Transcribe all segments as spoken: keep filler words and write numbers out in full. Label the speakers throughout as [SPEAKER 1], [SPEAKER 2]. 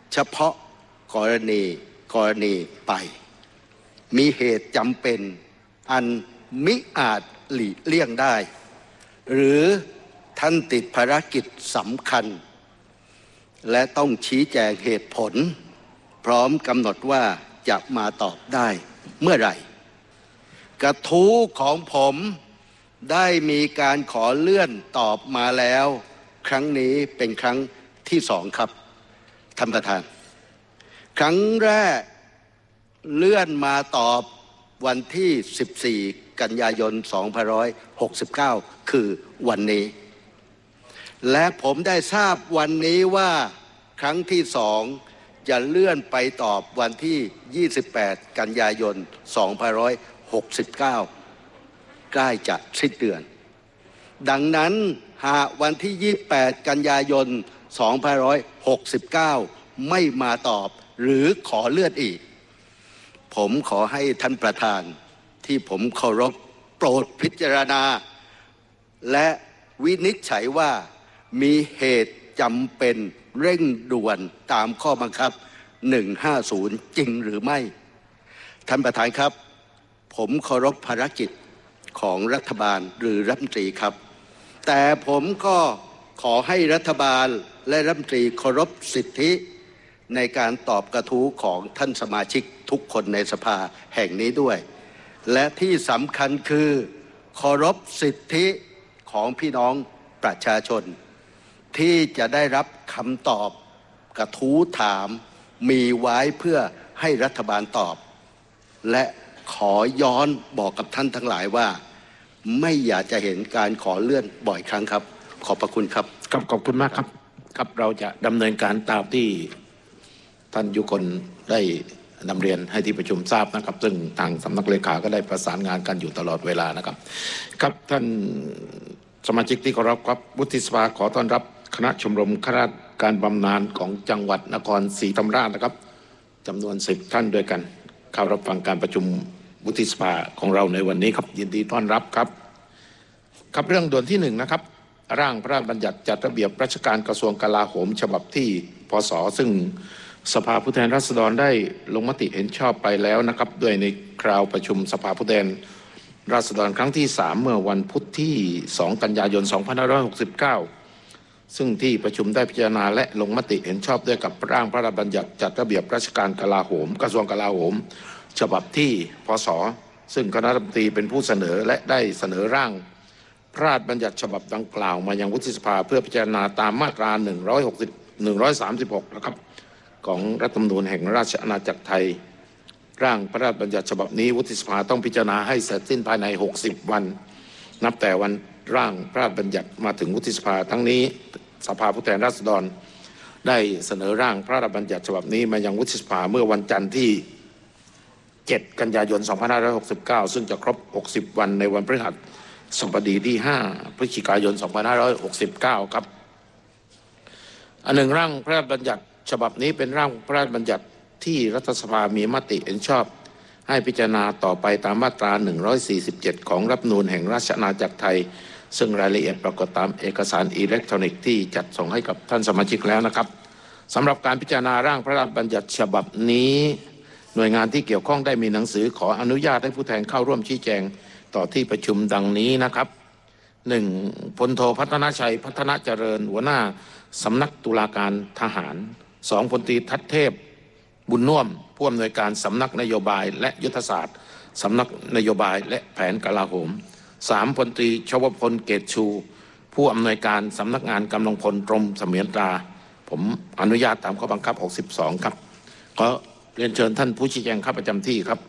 [SPEAKER 1] เฉพาะกรณีกรณีไปมีเหตุจำเป็นอันมิอาจหลีกเลี่ยงได้หรือท่านติดภารกิจสำคัญและต้องชี้แจงเหตุผลพร้อมกำหนดว่าจะมาตอบได้เมื่อไหร่กระทู้ของผมได้มีการขอเลื่อนตอบมาแล้วครั้งนี้เป็นครั้งที่สองครับท่านประธานครั้งแรกเลื่อนมาตอบวันที่สิบสี่กันยายนสองพันห้าร้อยหกสิบเก้าคือวันนี้และผมได้ทราบวันนี้ว่าครั้งที่สองจะเลื่อนไปตอบวันที่ยี่สิบแปดกันยายนสองพันห้าร้อยหกสิบเก้าใกล้จะสิ้นเดือนดังนั้นหากวันที่ยี่สิบแปดกันยายนสองพันห้าร้อยหกสิบเก้าไม่มาตอบหรือขอเลื่อนอีกผมขอให้ท่านประธานที่ผมเคารพโปรดพิจารณาและวินิจฉัยว่ามีเหตุจำเป็นเร่งด่วนตามข้อบังคับหนึ่งห้าศูนย์จริงหรือไม่ท่านประธานครับผมเคารพภารกิจของรัฐบาลหรือรัฐมนตรีครับแต่ผมก็ขอให้รัฐบาลและรัฐมนตรีเคารพสิทธิในการตอบกระทู้ของท่านสมาชิกทุกคนในสภาแห่งนี้ด้วยและที่สำคัญคือเคารพสิทธิของพี่น้องประชาชนที่จะได้รับคำตอบกระทู้ถามมีไว้เพื่อให้รัฐบาลตอบและขอย้อนบอกกับท่านทั้งหลายว่าไม่อยากจะเห็นการขอเลื่อนบ่อยครั้งครับขอบพระคุณครับ
[SPEAKER 2] ครับขอบคุณมากครับครับเราจะดำเนินการตามที่ท่านยุคนได้นำเรียนให้ที่ประชุมทราบนะครับซึ่งทางสำนักเลขาก็ได้ประสานงานกันอยู่ตลอดเวลานะครับครับท่านสมาชิกที่เคารพครับวุฒิสภาขอต้อนรับคณะชมรมข้าราชการบำนาญของจังหวัดนครศรีธรรมราชนะครับจำนวนสิบท่านด้วยกันเข้ารับฟังการประชุมวุฒิสภาของเราในวันนี้ครับยินดีต้อนรับครับครับเรื่องด่วนที่หนึ่งนะครับร่างพระราชบัญญัติจัดระเบียบราชการกระทรวงกลาโหมฉบับที่พ.ศ.ซึ่งสภาผู้แทนราษฎรได้ลงมติเห็นชอบไปแล้วนะครับด้วยในคราวประชุมสภาผู้แทนราษฎรครั้งที่สามเมื่อวันพุธที่สองกันยายนสองพันห้าร้อยหกสิบเก้าซึ่งที่ประชุมได้พิจารณาและลงมติเห็นชอบด้วยกับร่างพระราชบัญญัติจัดระเบียบราชการกลาโหมกระทรวงกลาโหมฉบับที่พ.ศ.ซึ่งคณะรัฐมนตรีเป็นผู้เสนอและได้เสนอร่างพระราชบัญญัติฉบับดังกล่าวมายังวุฒิสภาเพื่อพิจารณาตามมาตราหนึ่งร้อยหกสิบ หนึ่งร้อยสามสิบหกนะครับของรัฐธรรมนูญแห่งราชอาณาจักรไทยร่างพระราชบัญญัติฉบับนี้วุฒิสภาต้องพิจารณาให้เสร็จสิ้นภายในหกสิบวันนับแต่วันร่างพระราชบัญญัติมาถึงวุฒิสภาทั้งนี้สภาผู้แทนราษฎรได้เสนอร่างพระราชบัญญัติฉบับนี้มายังวุฒิสภาเมื่อวันจันทร์ที่เจ็ดกันยายนสองพันห้าร้อยหกสิบเก้าซึ่งจะครบหกสิบวันในวันพฤหัสบดีที่ห้าพฤศจิกายนสองพันห้าร้อยหกสิบเก้าครับอันหนึ่งร่างพระราชบัญญัติฉบับนี้เป็นร่างพระราชบัญญัติที่รัฐสภามีมติเห็นชอบให้พิจารณาต่อไปตามมาตราหนึ่งร้อยสี่สิบเจ็ดของรัฐธรรมนูญแห่งราชอาณาจักรไทยซึ่งรายละเอียดปรากฏตามเอกสารอิเล็กทรอนิกส์ที่จัดส่งให้กับท่านสมาชิกแล้วนะครับสำหรับการพิจารณาร่างพระราชบัญญัติฉบับนี้หน่วยงานที่เกี่ยวข้องได้มีหนังสือขออนุญาตให้ผู้แทนเข้าร่วมชี้แจงต่อที่ประชุมดังนี้นะครับหนึ่งพลโทพัฒนชัยพัฒนาเจริญหัวหน้าสำนักตุลาการทหารสองพลตรีทัศเทพบุญน่วมผู้อำนวยการสำนักนโยบายและยุทธศาสตร์สำนักนโยบายและแผนกลาโหมสามพลตรีชวพลเกตชูผู้อำนวยการสำนักงานกำลังพลกรมเสมียนตราผมอนุญาตตามข้อบังคับหกสิบสองครับขอเรียนเชิญท่านผู้ชี้แจงเข้าประจำที่ครับ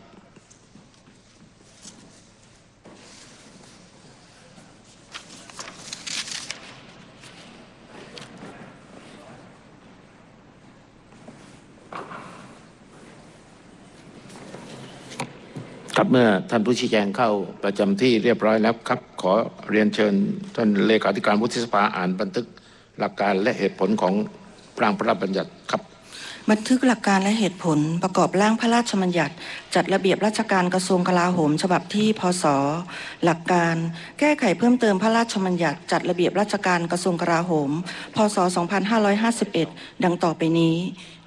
[SPEAKER 2] ครับเมื่อท่านผู้ชี้แจงเข้าประจำที่เรียบร้อยแล้วครับขอเรียนเชิญท่านเลขาธิการวุฒิสภาอ่านบันทึกหลักการและเหตุผลของร่างพระราชบัญญัติครับ
[SPEAKER 3] บันทึกหลักการและเหตุผลประกอบร่างพระราชบัญญัติจัดระเบียบราชการกระทรวงกลาโหมฉบับที่พ.ศ.หลักการแก้ไขเพิ่มเติมพระราชบัญญัติจัดระเบียบราชการกระทรวงกลาโหมพ.ศ. สองพันห้าร้อยห้าสิบเอ็ดดังต่อไปนี้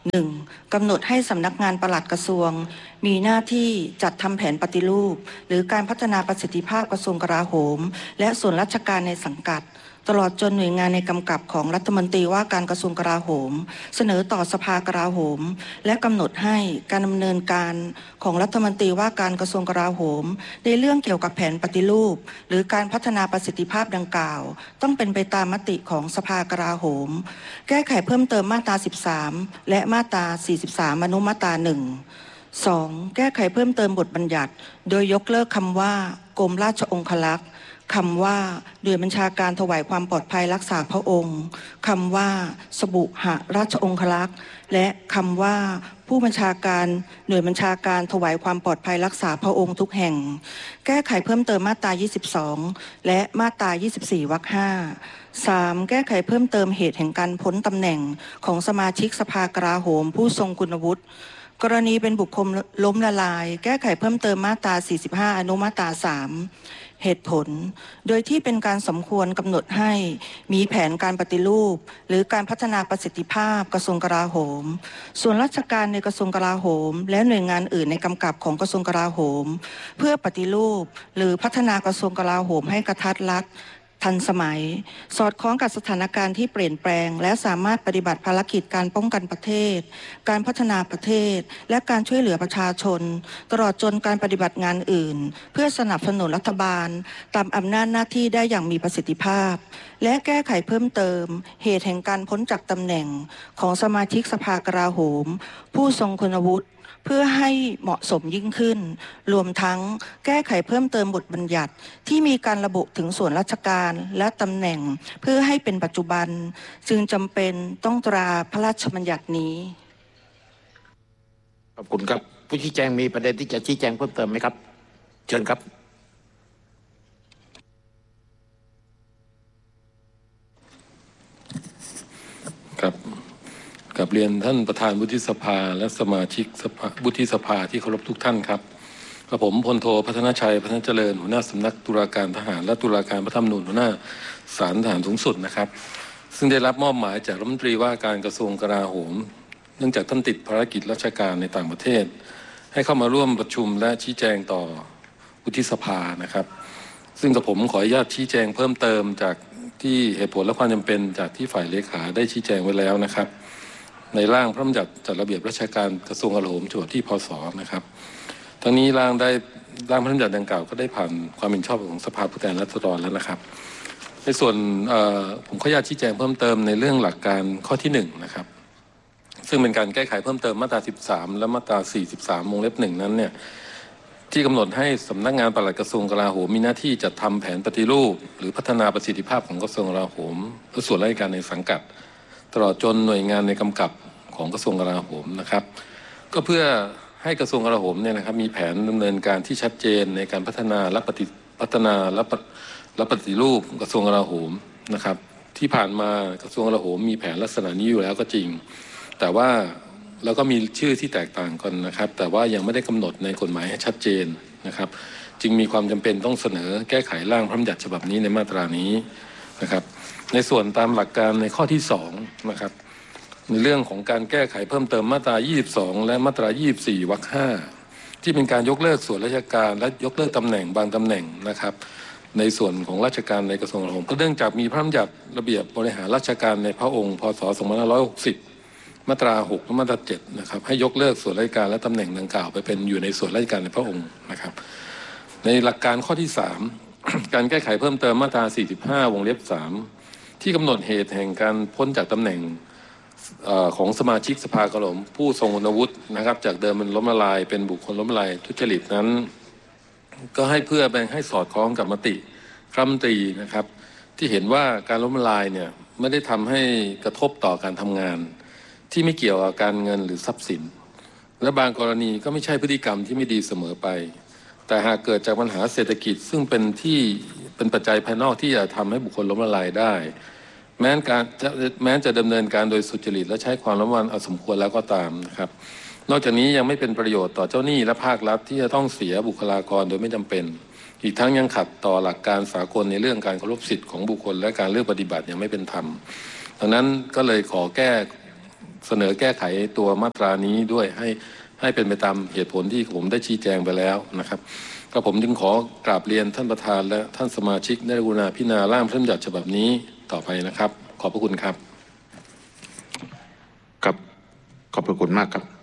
[SPEAKER 3] หนึ่งกำหนดให้สำนักงานปลัดกระทรวงมีหน้าที่จัดทำแผนปฏิรูปหรือการพัฒนาประสิทธิภาพกระทรวงกลาโหมและส่วนราชการในสังกัดตลอดจนหน่วยงานในกำกับของรัฐมนตรีว่าการกระทรวงกลาโหมเสนอต่อสภากลาโหมและกำหนดให้การดำเนินการของรัฐมนตรีว่าการกระทรวงกลาโหมในเรื่องเกี่ยวกับแผนปฏิรูปหรือการพัฒนาประสิทธิภาพดังกล่าวต้องเป็นไปตามมติของสภากลาโหมแก้ไขเพิ่มเติมมาตราสิบสามและมาตราสี่สิบสามอนุมาตราหนึ่ง สองแก้ไขเพิ่มเติมบทบัญญัติโดยยกเลิกคำว่ากรมราชองครักษ์คำว่าหน่วยบัญชาการถวายความปลอดภัยรักษาพระองค์คำว่าสบุหราชองครักษ์และคำว่าผู้บัญชาการหน่วยบัญชาการถวายความปลอดภัยรักษาพระองค์ทุกแห่งแก้ไขเพิ่มเติมมาตรายี่สิบสองและมาตรายี่สิบสี่วรรคห้า สามแก้ไขเพิ่มเติมเหตุแห่งการพ้นตำแหน่งของสมาชิกสภากลาโหมผู้ทรงคุณวุฒิกรณีเป็นบุคคลล้มละลายแก้ไขเพิ่มเติมมาตราสี่สิบห้าอนุมาตราสามเหตุผลโดยที่เป็นการสมควรกำหนดให้มีแผนการปฏิรูปหรือการพัฒนาประสิทธิภาพกระทรวงกลาโหมส่วนราชการในกระทรวงกลาโหมและหน่วยงานอื่นในกำกับของกระทรวงกลาโหมเพื่อปฏิรูปหรือพัฒนากระทรวงกลาโหมให้กระทัดรัดทันสมัยสอดคล้องกับสถานการณ์ที่เปลี่ยนแปลงและสามารถปฏิบัติภารกิจการป้องกันประเทศการพัฒนาประเทศและการช่วยเหลือประชาชนตลอดจนการปฏิบัติงานอื่นเพื่อสนับสนุนรัฐบาลตามอำนาจหน้าที่ได้อย่างมีประสิทธิภาพและแก้ไขเพิ่มเติมเหตุแห่งการพ้นจากตำแหน่งของสมาชิกสภากลาโหมผู้ทรงคุณวุฒิเพื่อให้เหมาะสมยิ่งขึ้นรวมทั้งแก้ไขเพิ่มเติมบทบัญญัติที่มีการระบุถึงส่วนราชการและตำแหน่งเพื่อให้เป็นปัจจุบันจึงจำเป็นต้องตราพระราชบัญญัตินี้
[SPEAKER 2] ขอบคุณครับผู้ชี้แจงมีประเด็นที่จะชี้แจงเพิ่มเติมไหมครับเชิญครับ
[SPEAKER 4] ครับกับเรียนท่านประธานวุฒิสภาและสมาชิกสภาวุฒิสภาที่เคารพทุกท่านครับกับผมพลโทพัฒนชัยพัฒนเจริญหัวหน้าสำนักตุลาการทหารและตุลาการพระธรรมนูญหัวหน้าศาลทหารสูงสุดนะครับซึ่งได้รับมอบหมายจากรัฐมนตรีว่าการกระทรวงกลาโหมเนื่องจากท่านติดภารกิจราชการในต่างประเทศให้เข้ามาร่วมประชุมและชี้แจงต่อวุฒิสภานะครับซึ่งกับผมขออนุญาตชี้แจงเพิ่มเติมจากที่เหตุผลและความจำเป็นจากที่ฝ่ายเลขาได้ชี้แจงไว้แล้วนะครับในร่างพระราชบัญญัติจัดระเบียบราชการกระทรวงกลาโหมฉบับที่พศนะครับทั้งนี้ร่างได้ร่างพระราชบัญญัติดังกล่าวก็ได้ผ่านความเห็นชอบของสภาผู้แทนราษฎรแล้วนะครับในส่วนผมขออนุญาตชี้แจงเพิ่มเติมในเรื่องหลักการข้อที่หนึ่งนะครับซึ่งเป็นการแก้ไขเพิ่มเติมมาตราสิบสามและมาตราสี่สิบสามวงเล็บหนึ่งนั้นเนี่ยที่กำหนดให้สำนักงานปลัดกระทรวงกลาโหมมีหน้าที่จัดทำแผนปฏิรูปหรือพัฒนาประสิทธิภาพของกระทรวงกลาโหมและส่วนราชการในสังกัดตลอดจนหน่วยงานในกำกับของกระทรวงกลาโหมนะครับก็เพื่อให้กระทรวงกลาโหมเนี่ยนะครับมีแผนดำเนินการที่ชัดเจนในการพัฒนาและปฏิพัฒนาและและปฏิรูปกระทรวงกลาโหมนะครับที่ผ่านมากระทรวงกลาโหมมีแผนลักษณะนี้อยู่แล้วก็จริงแต่ว่าแล้วก็มีชื่อที่แตกต่างกันนะครับแต่ว่ายังไม่ได้กำหนดในกฎหมายให้ชัดเจนนะครับจึงมีความจำเป็นต้องเสนอแก้ไขร่างพระราชบัญญัติฉบับนี้ในมาตรานี้นะครับในส่วนตามหลักการในข้อที่สองนะครับในเรื่องของการแก้ไขเพิ่มเติมมาตรายี่สิบสองและมาตรายี่สิบสี่วรรคห้าที่เป็นการยกเลิกส่วนราชการและยกเลิกตำแหน่งบางตำแหน่งนะครับในส่วนของราชการในกระทรวงกลาโหมก็เนื่องจากมีพระราชบัญญัติระเบียบบริหารราชการในพระองค์พ.ศ. สองพันห้าร้อยหกสิบมาตราหกและมาตราเจ็ดนะครับให้ยกเลิกส่วนราชการและตำแหน่งดังกล่าวไปเป็นอยู่ในส่วนราชการในพระองค์นะครับในหลักการข้อที่สาม การแก้ไขเพิ่มเติมมาตราสี่สิบห้าวงเล็บสามที่กำหนดเหตุแห่งการพ้นจากตำแหน่งของสมาชิกสภากลาโหมผู้ทรงคุณวุฒินะครับจากเดิมเป็นล้มละลายเป็นบุคคลล้มละลายทุจริตนั้นก็ให้เพื่อแบ่งให้สอดคล้องกับมติคณะรัฐมนตรีนะครับที่เห็นว่าการล้มละลายเนี่ยไม่ได้ทำให้กระทบต่อการทำงานที่ไม่เกี่ยวกับการเงินหรือทรัพย์สินและบางกรณีก็ไม่ใช่พฤติกรรมที่ไม่ดีเสมอไปแต่หากเกิดจากปัญหาเศรษฐกิจซึ่งเป็นที่เป็นปัจจัยภายนอกที่จะทำให้บุคคลล้มละลายได้แม้การจะแม้จะดำเนินการโดยสุจริตและใช้ความระมัดระวังเอาสมควรแล้วก็ตามนะครับนอกจากนี้ยังไม่เป็นประโยชน์ต่อเจ้าหนี้และภาครัฐที่จะต้องเสียบุคลากรโดยไม่จำเป็นอีกทั้งยังขัดต่อหลักการสากลในเรื่องการเคารพสิทธิของบุคคลและการเลือกปฏิบัติยังไม่เป็นธรรมดังนั้นก็เลยขอแก้เสนอแก้ไขตัวมาตรานี้ด้วยให้ให้เป็นไปตามเหตุผลที่ผมได้ชี้แจงไปแล้วนะครับก็ผมจึงขอกราบเรียนท่านประธานและท่านสมาชิกได้กรุณาพิจารณาร่างพระราชบัญญัติฉบับนี้ต่อไปนะครับขอบพระคุณครับ
[SPEAKER 2] ครับขอบพระคุณมากครับ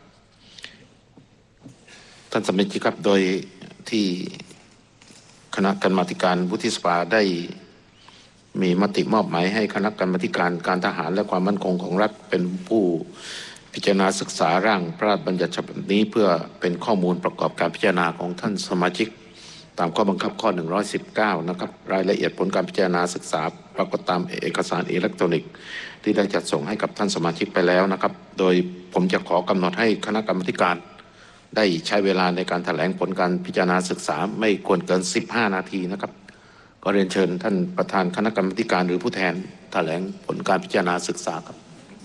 [SPEAKER 2] ท่านสมาชิกครับโดยที่คณะกรรมาธิการวุฒิสภาได้มีมติมอบหมายให้คณะกรรมาธิการการทหารและความมั่นคงของรัฐเป็นผู้พิจารณาศึกษาร่างพระราชบัญญัติฉบับนี้เพื่อเป็นข้อมูลประกอบการพิจารณาของท่านสมาชิกตามข้อบังคับข้อหนึ่งร้อยสิบเก้านะครับรายละเอียดผลการพิจารณาศึกษาปรากฏตามเอกสารอิเล็กทรอนิกส์ที่ได้จัดส่งให้กับท่านสมาชิกไปแล้วนะครับโดยผมจะขอกำหนดให้คณะกรรมาธิการได้ใช้เวลาในการแถลงผลการพิจารณาศึกษาไม่ควรเกินสิบห้านาทีนะครับก็เรียนเชิญท่านประธานคณะกรรมาธิการหรือผู้แทนแถลงผลการพิจารณาศึกษาครับ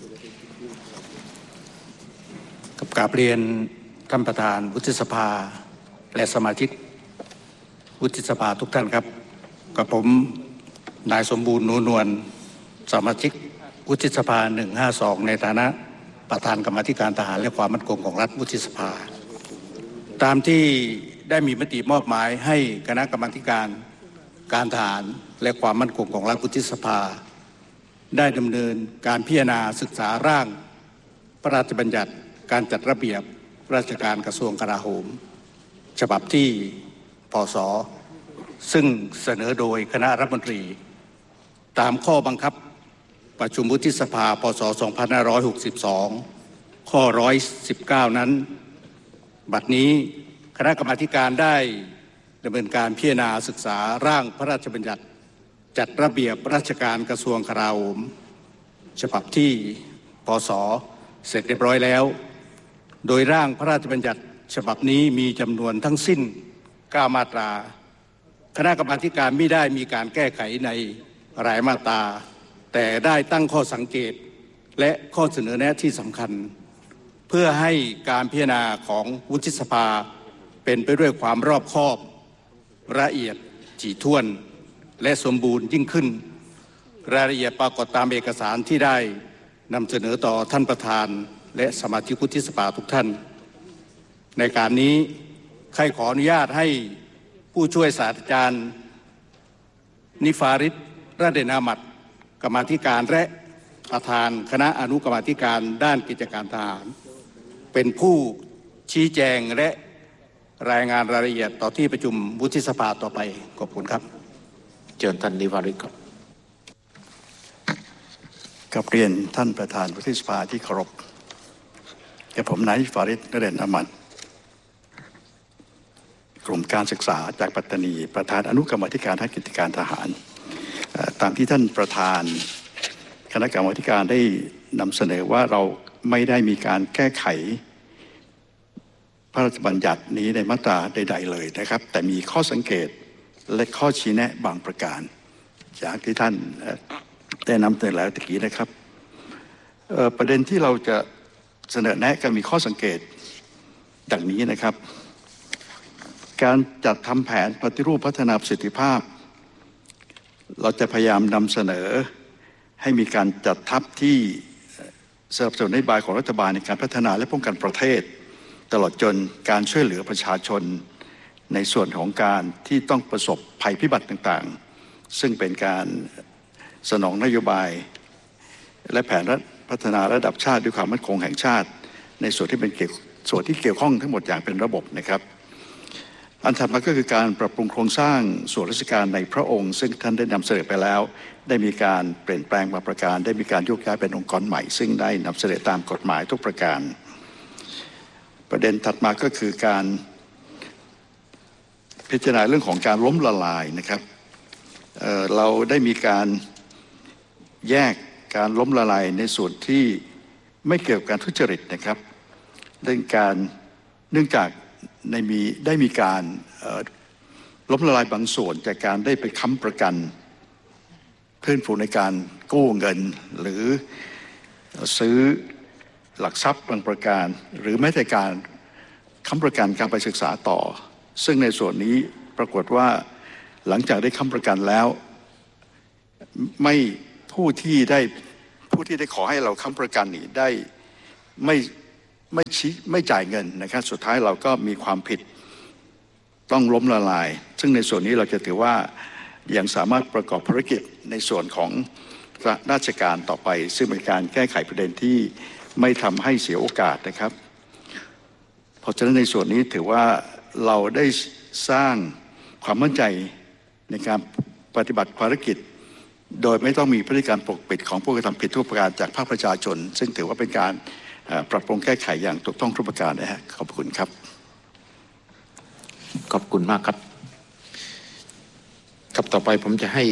[SPEAKER 5] กับกราบเรียนท่านประธานวุฒิสภาและสมาชิกวุฒิสภาทุกท่านครับกับผมนายสมบูรณ์นูนวลสมาชิกวุฒิสภาหนึ่งห้าสองในฐานะประธานกรรมาธิการทหารและความมั่นคงของรัฐวุฒิสภาตามที่ได้มีมติมอบหมายให้คณะกรรมาธิการการทหารและความมั่นคงของรัฐวุฒิสภาได้ดำเนินการพิจารณาศึกษาร่างพระราชบัญญัติการจัดระเบียบราชการกระทรวงกลาโหมฉบับที่พ.ศ.ซึ่งเสนอโดยคณะรัฐมนตรีตามข้อบังคับประชุมวุฒิสภาพ.ศ. สองพันห้าร้อยหกสิบสองข้อหนึ่งร้อยสิบเก้านั้นบัดนี้คณะกรรมาธิการได้ดำเนินการพิจารณาศึกษาร่างพระราชบัญญัติจัดระเบียบราชการกระทรวงกลาโหมฉบับที่พ.ศ.เสร็จเรียบร้อยแล้วโดยร่างพระราชบัญญัติฉบับนี้มีจำนวนทั้งสิ้นเก้ามาตราคณะกรรมาธิการไม่ได้มีการแก้ไขในรายมาตราแต่ได้ตั้งข้อสังเกตและข้อเสนอแนะที่สำคัญเพื่อให้การพิจารณาของวุฒิสภาเป็นไปด้วยความรอบคอบละเอียดถี่ถ้วนและสมบูรณ์ยิ่งขึ้นรายละเอียดปรากฏตามเอกสารที่ได้นำเสนอต่อท่านประธานและสมาชิกวุฒิสภาทุกท่านในการนี้ใครขออนุญาตให้ผู้ช่วยศาสตราจารย์นิฟาริตระเดนามัดกรรมาธิการและประธานคณะอนุกรรมาธิการด้านกิจการทหารเป็นผู้ชี้แจงและรายงานรายละเอียดต่อที่ประชุมวุฒิสภาต่อไปขอบคุณครับ
[SPEAKER 2] เชิญท่านนิฟาริตครับ
[SPEAKER 6] กับเรียนท่านประธานวุฒิสภาที่เคารพกับผมนายนิฟาริตระเดนามัดกลุ่มการศึกษาจากปัตตานีประธานอนุกรรมาธิการด้านกิจการทหารตามที่ท่านประธานคณะกรรมาธิการได้นำเสนอว่าเราไม่ได้มีการแก้ไขพระราชบัญญัตินี้ในมาตราใดๆเลยนะครับแต่มีข้อสังเกตและข้อชี้แนะบางประการอย่างที่ท่านได้นำเสนอแล้วตะกี้นะครับประเด็นที่เราจะเสนอแนะกันมีข้อสังเกตดังนี้นะครับการจัดทำแผนปฏิรูปพัฒนาประสิทธิภาพเราจะพยายามนำเสนอให้มีการจัดทัพที่สนับสนุนนโยบายของรัฐบาลในการพัฒนาและป้องกันประเทศตลอดจนการช่วยเหลือประชาชนในส่วนของการที่ต้องประสบภัยพิบัติต่างๆซึ่งเป็นการสนองนโยบายและแผนพัฒนาระดับชาติด้วยความมั่นคงแห่งชาติในส่วนที่เป็นเกี่ยวส่วนที่เกี่ยวข้องทั้งหมดอย่างเป็นระบบนะครับอันถัดมาก็คือการปรับปรุงโครงสร้างส่วนราชการในพระองค์ซึ่งท่านได้นำเสนอไปแล้วได้มีการเปลี่ยนแปลงบางประการได้มีการโยกย้ายเป็นองค์กรใหม่ซึ่งได้นำเสนอตามกฎหมายทุกประการประเด็นถัดมาก็คือการพิจารณาเรื่องของการล้มละลายนะครับ เอ่อ เราได้มีการแยกการล้มละลายในส่วนที่ไม่เกี่ยวกับการทุจริตนะครับเรื่องการเนื่องจากในมีได้มีการล้มละลายบางส่วนจากการได้ไปค้ำประกันเพื่อนฝูงในการกู้เงินหรือซื้อหลักทรัพย์บางประการหรือแม้แต่การค้ำประกันการไปศึกษาต่อซึ่งในส่วนนี้ปรากฏว่าหลังจากได้ค้ำประกันแล้วไม่ผู้ที่ได้ผู้ที่ได้ขอให้เราค้ำประกันนี้ได้ไม่ไม่ชี้ไม่จ่ายเงินนะครับสุดท้ายเราก็มีความผิดต้องล้มละลายซึ่งในส่วนนี้เราจะถือว่ายังสามารถประกอบภารกิจในส่วนของราชการต่อไปซึ่งเป็นการแก้ไขประเด็นที่ไม่ทำให้เสียโอกาสนะครับเพราะฉะนั้นในส่วนนี้ถือว่าเราได้สร้างความมั่นใจในการปฏิบัติภารกิจโดยไม่ต้องมีพฤติการปกปิดของผู้กระทำผิดทุกประการจากภาคประชาชนซึ่งถือว่าเป็นการปรับปรุงแก้ไขอย่างถูกต้องทุกประการนะฮะขอบคุณครับ
[SPEAKER 2] ขอบคุณมากครับครับต่อไปผมจะให้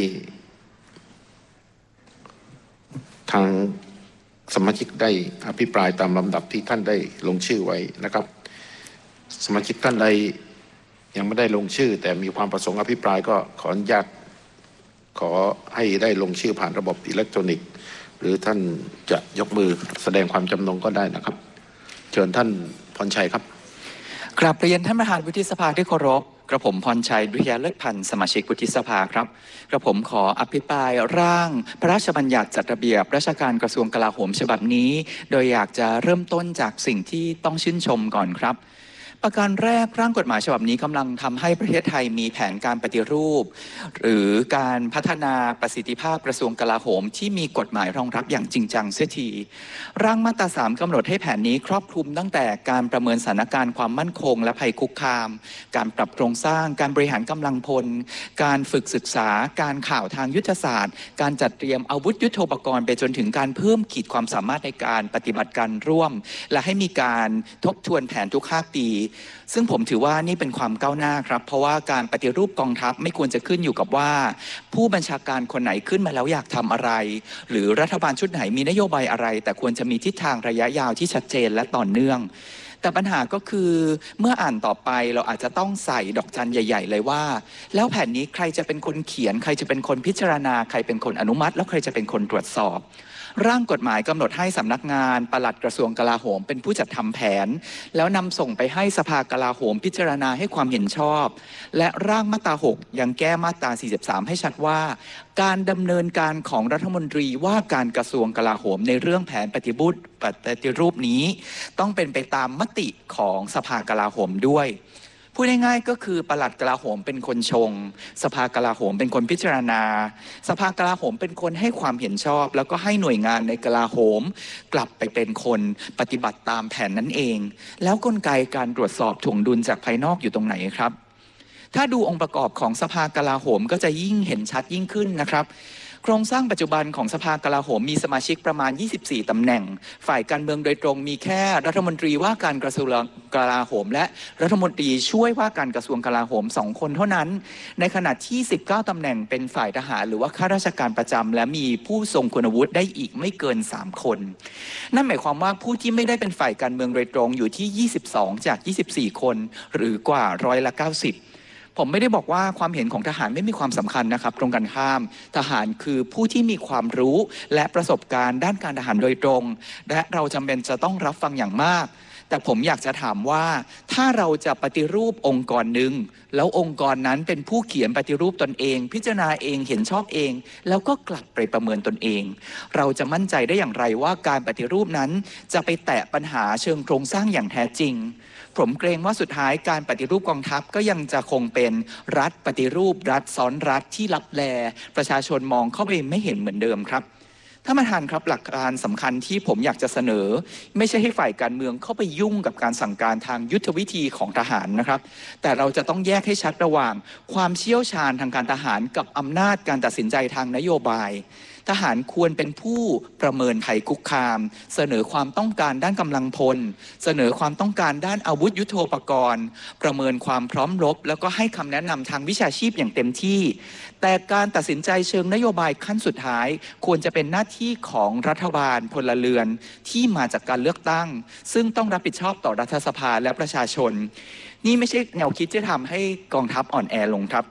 [SPEAKER 2] ทางสมาชิกได้อภิปรายตามลำดับที่ท่านได้ลงชื่อไว้นะครับสมาชิกท่านใดยังไม่ได้ลงชื่อแต่มีความประสงค์อภิปรายก็ขออนุญาตขอให้ได้ลงชื่อผ่านระบบอิเล็กทรอนิกส์หรือท่านจะยกมือแสดงความจำนงก็ได้นะครับเชิญท่านพรชัยครับ
[SPEAKER 7] กราบเรียนท่านประธานวุฒิสภาที่เคารพกระผมพรชัยดุริยาเลิศพันธ์สมาชิกวุฒิสภาครับกระผมขออภิปรายร่างพระราชบัญญัติจัดระเบียบราชการกระทรวงกลาโหมฉบับนี้โดยอยากจะเริ่มต้นจากสิ่งที่ต้องชื่นชมก่อนครับประการแรกร่างกฎหมายฉบับนี้กำลังทำให้ประเทศไทยมีแผนการปฏิรูปหรือการพัฒนาประสิทธิภาพกระทรวงกลาโหมที่มีกฎหมายรองรับอย่างจริงจังเสียทีร่างมาตราสามกำหนดให้แผนนี้ครอบคลุมตั้งแต่การประเมินสถานการณ์ความมั่นคงและภัยคุกคามการปรับโครงสร้างการบริหารกำลังพลการฝึกศึกษาการข่าวทางยุทธศาสตร์การจัดเตรียมอาวุธยุทโธปกรณ์ไปจนถึงการเพิ่มขีดความสามารถในการปฏิบัติการร่วมและให้มีการทบทวนแผนทุกห้าปีซึ่งผมถือว่านี่เป็นความก้าวหน้าครับเพราะว่าการปฏิรูปกองทัพไม่ควรจะขึ้นอยู่กับว่าผู้บัญชาการคนไหนขึ้นมาแล้วอยากทำอะไรหรือรัฐบาลชุดไหนมีนโยบายอะไรแต่ควรจะมีทิศทางระยะยาวที่ชัดเจนและต่อเนื่องแต่ปัญหาก็คือเมื่ออ่านต่อไปเราอาจจะต้องใส่ดอกจันใหญ่ๆเลยว่าแล้วแผนนี้ใครจะเป็นคนเขียนใครจะเป็นคนพิจารณาใครเป็นคนอนุมัติแล้วใครจะเป็นคนตรวจสอบร่างกฎหมายกำหนดให้สำนักงานปลัดกระทรวงกลาโหมเป็นผู้จัดทำแผนแล้วนำส่งไปให้สภากลาโหมพิจารณาให้ความเห็นชอบและร่างมาตราหกยังแก้มาตราสี่สิบสามให้ชัดว่าการดำเนินการของรัฐมนตรีว่าการกระทรวงกลาโหมในเรื่องแผนปฏิบูรณ์ปฏิรูปนี้ต้องเป็นไปตามมติของสภากลาโหมด้วยพูดง่ายๆก็คือปลัดกลาโหมเป็นคนชงสภากลาโหมเป็นคนพิจารณาสภากลาโหมเป็นคนให้ความเห็นชอบแล้วก็ให้หน่วยงานในกลาโหมกลับไปเป็นคนปฏิบัติตามแผนนั้นเองแล้วกลไกการตรวจสอบถ่วงดุลจากภายนอกอยู่ตรงไหนครับถ้าดูองค์ประกอบของสภากลาโหมก็จะยิ่งเห็นชัดยิ่งขึ้นนะครับโครงสร้างปัจจุบันของสภากลาโหมมีสมาชิกประมาณยี่สิบสี่ตำแหน่งฝ่ายการเมืองโดยตรงมีแค่รัฐมนตรีว่าการกระทรวงกลาโหมและรัฐมนตรีช่วยว่าการกระทรวงกลาโหมสองคนเท่านั้นในขณะที่สิบเก้าตำแหน่งเป็นฝ่ายทหารหรือว่าข้าราชการประจำและมีผู้ทรงคุณวุฒิได้อีกไม่เกินสามคนนั่นหมายความว่าผู้ที่ไม่ได้เป็นฝ่ายการเมืองโดยตรงอยู่ที่ยี่สิบสองจากยี่สิบสี่คนหรือกว่าร้อยละเก้าสิบผมไม่ได้บอกว่าความเห็นของทหารไม่มีความสำคัญนะครับตรงกันข้ามทหารคือผู้ที่มีความรู้และประสบการณ์ด้านการทหารโดยตรงและเราจำเป็นจะต้องรับฟังอย่างมากแต่ผมอยากจะถามว่าถ้าเราจะปฏิรูปองค์กรหนึ่งแล้วองค์กรนั้นเป็นผู้เขียนปฏิรูปตนเองพิจารณาเองเห็นชอบเองแล้วก็กลับไปประเมินตนเองเราจะมั่นใจได้อย่างไรว่าการปฏิรูปนั้นจะไปแตะปัญหาเชิงโครงสร้างอย่างแท้จริงผมเกรงว่าสุดท้ายการปฏิรูปกองทัพก็ยังจะคงเป็นรัฐปฏิรูปรัฐซ้อนรัฐที่ลับแลประชาชนมองเข้าไปไม่เห็นเหมือนเดิมครับท่านประธานครับหลักการสำคัญที่ผมอยากจะเสนอไม่ใช่ให้ฝ่ายการเมืองเข้าไปยุ่งกับการสั่งการทางยุทธวิธีของทหารนะครับแต่เราจะต้องแยกให้ชัดระหว่างความเชี่ยวชาญทางการทหารกับอำนาจการตัดสินใจทางนโยบายทหารควรเป็นผู้ประเมินภัยคุกคามเสนอความต้องการด้านกำลังพลเสนอความต้องการด้านอาวุธยุทโธปกรณ์ประเมินความพร้อมรบแล้วก็ให้คำแนะนำทางวิชาชีพอย่างเต็มที่แต่การตัดสินใจเชิงนโยบายขั้นสุดท้ายควรจะเป็นหน้าที่ของรัฐบาลพลเรือนที่มาจากการเลือกตั้งซึ่งต้องรับผิดชอบต่อรัฐสภาและประชาชนนี่ไม่ใช่แนวคิดที่ทำให้กองทัพอ่อนแอลงครับป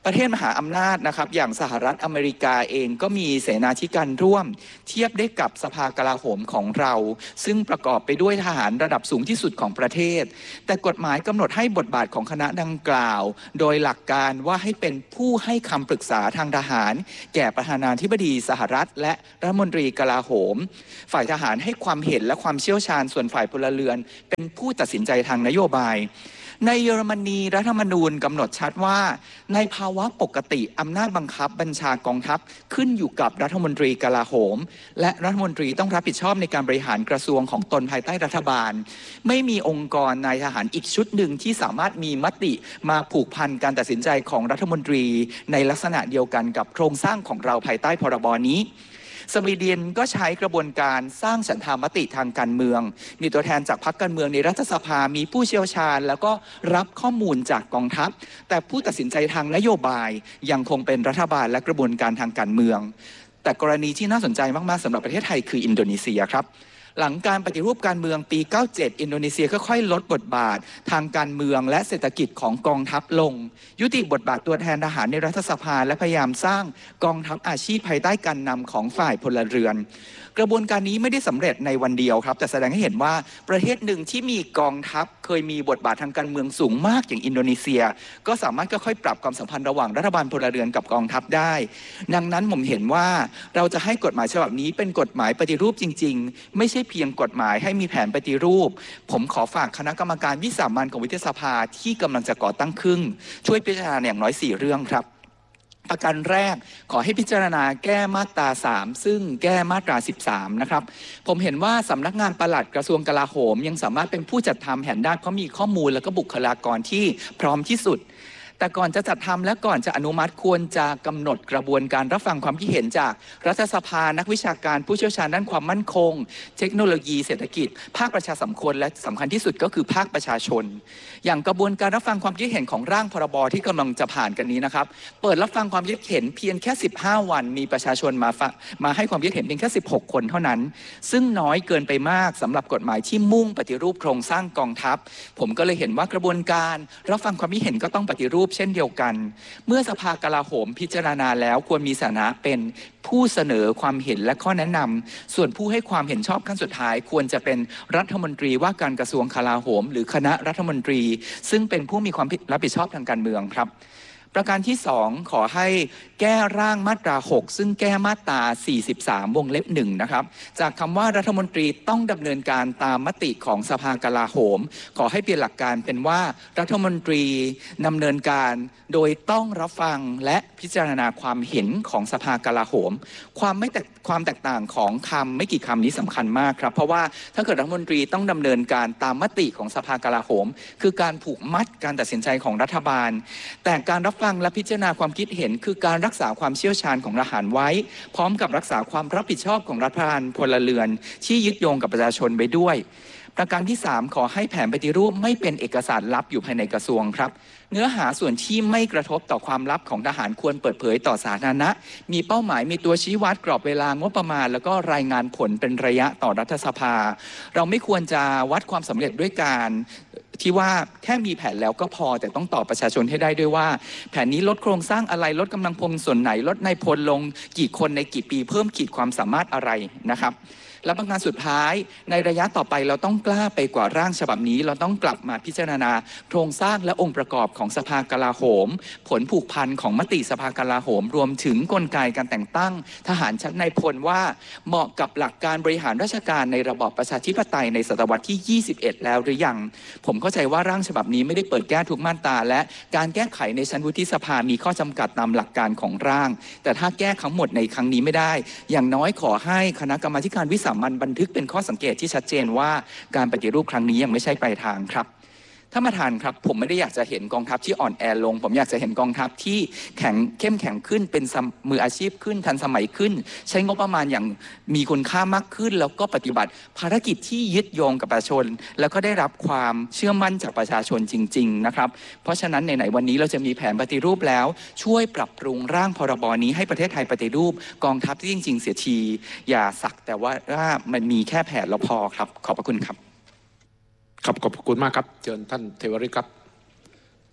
[SPEAKER 7] ประเทศมหาอำนาจนะครับอย่างสหรัฐอเมริกาเองก็มีเสนาธิการร่วมเทียบได้กับสภากลาโหมของเราซึ่งประกอบไปด้วยทหารระดับสูงที่สุดของประเทศแต่กฎหมายกำหนดให้บทบาทของคณะดังกล่าวโดยหลักการว่าให้เป็นผู้ให้คำปรึกษาทางทหารแก่ประธานาธิบดีสหรัฐและรัฐมนตรีกลาโหมฝ่ายทหารให้ความเห็นและความเชี่ยวชาญส่วนฝ่ายพลเรือนเป็นผู้ตัดสินใจทางนโยบายในเยอรมนีรัฐธรรมนูญกำหนดชัดว่าในภาวะปกติอำนาจบังคับบัญชากองทัพขึ้นอยู่กับรัฐมนตรีกลาโหมและรัฐมนตรีต้องรับผิดชอบในการบริหารกระทรวงของตนภายใต้รัฐบาลไม่มีองค์กรนายทหารอีกชุดหนึ่งที่สามารถมีมติมาผูกพันการตัดสินใจของรัฐมนตรีในลักษณะเดียวกันกับโครงสร้างของเราภายใต้พรบนี้สวีเดนก็ใช้กระบวนการสร้างฉันทามติทางการเมืองมีตัวแทนจากพรรคการเมืองในรัฐสภามีผู้เชี่ยวชาญแล้วก็รับข้อมูลจากกองทัพแต่ผู้ตัดสินใจทางนโยบายยังคงเป็นรัฐบาลและกระบวนการทางการเมืองแต่กรณีที่น่าสนใจมากๆสำหรับประเทศไทยคืออินโดนีเซียครับหลังการปฏิรูปการเมืองปีเก้าเจ็ดอินโดนีเซียค่อยๆลดบทบาททางการเมืองและเศรษฐกิจของกองทัพลงยุติบทบาทตัวแทนทหารในรัฐสภาและพยายามสร้างกองทัพอาชีพภายใต้การนำของฝ่ายพลเรือนกระบวนการนี้ไม่ได้สำเร็จในวันเดียวครับแต่แสดงให้เห็นว่าประเทศหนึ่งที่มีกองทัพเคยมีบทบาททางการเมืองสูงมากอย่างอินโดนีเซียก็สามารถค่อยๆปรับความสัมพันธ์ระหว่างรัฐบาลพลเรือนกับกองทัพได้ดังนั้นผมเห็นว่าเราจะให้กฎหมายฉบับนี้เป็นกฎหมายปฏิรูปจริงๆไม่ใช่เพียงกฎหมายให้มีแผนปฏิรูปผมขอฝากคณะกรรมการวิสามัญของวุฒิสภาที่กำลังจะก่อตั้งขึ้นช่วยพิจารณาอย่างน้อยสี่เรื่องครับประการแรกขอให้พิจารณาแก้มาตราสามซึ่งแก้มาตราสิบสามนะครับผมเห็นว่าสำนักงานปลัดกระทรวงกลาโหมยังสามารถเป็นผู้จัดทำแผนด้านเพราะมีข้อมูลและก็บุคลากรที่พร้อมที่สุดแต่ก่อนจะจัดทำและก่อนจะอนุมัติควรจะกำหนดกระบวนการรับฟังความคิดเห็นจากรัฐสภานักวิชาการผู้เชี่ยวชาญด้านความมั่นคงเทคโนโลยีเศรษฐกิจภาคประชาสังคมและสำคัญที่สุดก็คือภาคประชาชนอย่างกระบวนการรับฟังความคิดเห็นของร่างพรบที่กำลังจะผ่านกันนี้นะครับเปิดรับฟังความคิดเห็นเพียงแค่สิบห้าวันมีประชาชนมามาให้ความคิดเห็นเพียงแค่สิบหกคนเท่านั้นซึ่งน้อยเกินไปมากสำหรับกฎหมายที่มุ่งปฏิรูปโครงสร้างกองทัพผมก็เลยเห็นว่ากระบวนการรับฟังความคิดเห็นก็ต้องปฏิรูปเช่นเดียวกันเมื่อสภากลาโหมพิจารณาแล้วควรมีฐานะเป็นผู้เสนอความเห็นและข้อแนะนำส่วนผู้ให้ความเห็นชอบขั้นสุดท้ายควรจะเป็นรัฐมนตรีว่าการกระทรวงกลาโหมหรือคณะรัฐมนตรีซึ่งเป็นผู้มีความรับผิดชอบทางการเมืองครับประการที่สองขอให้แก้ร่างมาตราหกซึ่งแก้มาตราสี่สิบสามวงเล็บหนึ่งนะครับจากคำว่ารัฐมนตรีต้องดำเนินการตามมติของสภากลาโหมขอให้เปลี่ยนหลักการเป็นว่ารัฐมนตรีดำเนินการโดยต้องรับฟังและพิจารณาความเห็นของสภากลาโหมความไม่แตกความแตกต่างของคำไม่กี่คำนี้สำคัญมากครับเพราะว่าถ้าเกิดรัฐมนตรีต้องดำเนินการตามมติของสภากลาโหมคือการผูกมัดการตัดสินใจของรัฐบาลแต่การรับฟังและพิจารณาความคิดเห็นคือการรักษาความเชี่ยวชาญของทหารไว้พร้อมกับรักษาความรับผิดชอบของรัฐบาลพลเรือนที่ยึดโยงกับประชาชนไปด้วยประการที่สามขอให้แผนปฏิรูปไม่เป็นเอกสารลับอยู่ภายในกระทรวงครับเนื้อหาส่วนที่ไม่กระทบต่อความลับของทหารควรเปิดเผยต่อสาธารณะมีเป้าหมายมีตัวชี้วัดกรอบเวลางบประมาณแล้วก็รายงานผลเป็นระยะต่อรัฐสภาเราไม่ควรจะวัดความสำเร็จด้วยการที่ว่าแค่มีแผนแล้วก็พอแต่ต้องตอบประชาชนให้ได้ด้วยว่าแผนนี้ลดโครงสร้างอะไรลดกำลังพลส่วนไหนลดนายพลลงกี่คนในกี่ปีเพิ่มขีดความสามารถอะไรนะครับและประการสุดท้ายในระยะต่อไปเราต้องกล้าไปกว่าร่างฉบับนี้เราต้องกลับมาพิจารณาโครงสร้างและองค์ประกอบของสภากลาโหมผลผูกพันของมติสภากลาโหมรวมถึงกลไกการแต่งตั้งทหารชั้นนายพลว่าเหมาะกับหลักการบริหารราชการในระบอบประชาธิปไตยในศตวรรษที่ยี่สิบเอ็ดแล้วหรือยังผมเข้าใจว่าร่างฉบับนี้ไม่ได้เปิดแก้ทุกมาตราและการแก้ไขในชั้นวุฒิสภามีข้อจำกัดตามหลักการของร่างแต่ถ้าแก้ทั้งหมดในครั้งนี้ไม่ได้อย่างน้อยขอให้คณะกรรมาธิการวิสามัญบันทึกเป็นข้อสังเกตที่ชัดเจนว่าการปฏิรูปครั้งนี้ยังไม่ใช่ปลายทางครับท่านประธานครับผมไม่ได้อยากจะเห็นกองทัพที่อ่อนแอลงผมอยากจะเห็นกองทัพที่แข็งเข้มแข็งขึ้นเป็นมืออาชีพขึ้นทันสมัยขึ้นใช้งบประมาณอย่างมีคุณค่ามากขึ้นแล้วก็ปฏิบัติภารกิจที่ยึดโยงกับประชาชนแล้วก็ได้รับความเชื่อมั่นจากประชาชนจริงๆนะครับเพราะฉะนั้นในวันนี้เราจะมีแผนปฏิรูปแล้วช่วยปรับปรุงร่างพรบนี้ให้ประเทศไทยปฏิรูปกองทัพที่จริงๆเสียทีอย่าสักแต่ว่ามันมีแค่แผนแล้วพอครับขอบพระคุณครับ
[SPEAKER 2] ครับขอบคุณมากครับเชิญท่านเทวริศครับ
[SPEAKER 4] ครับ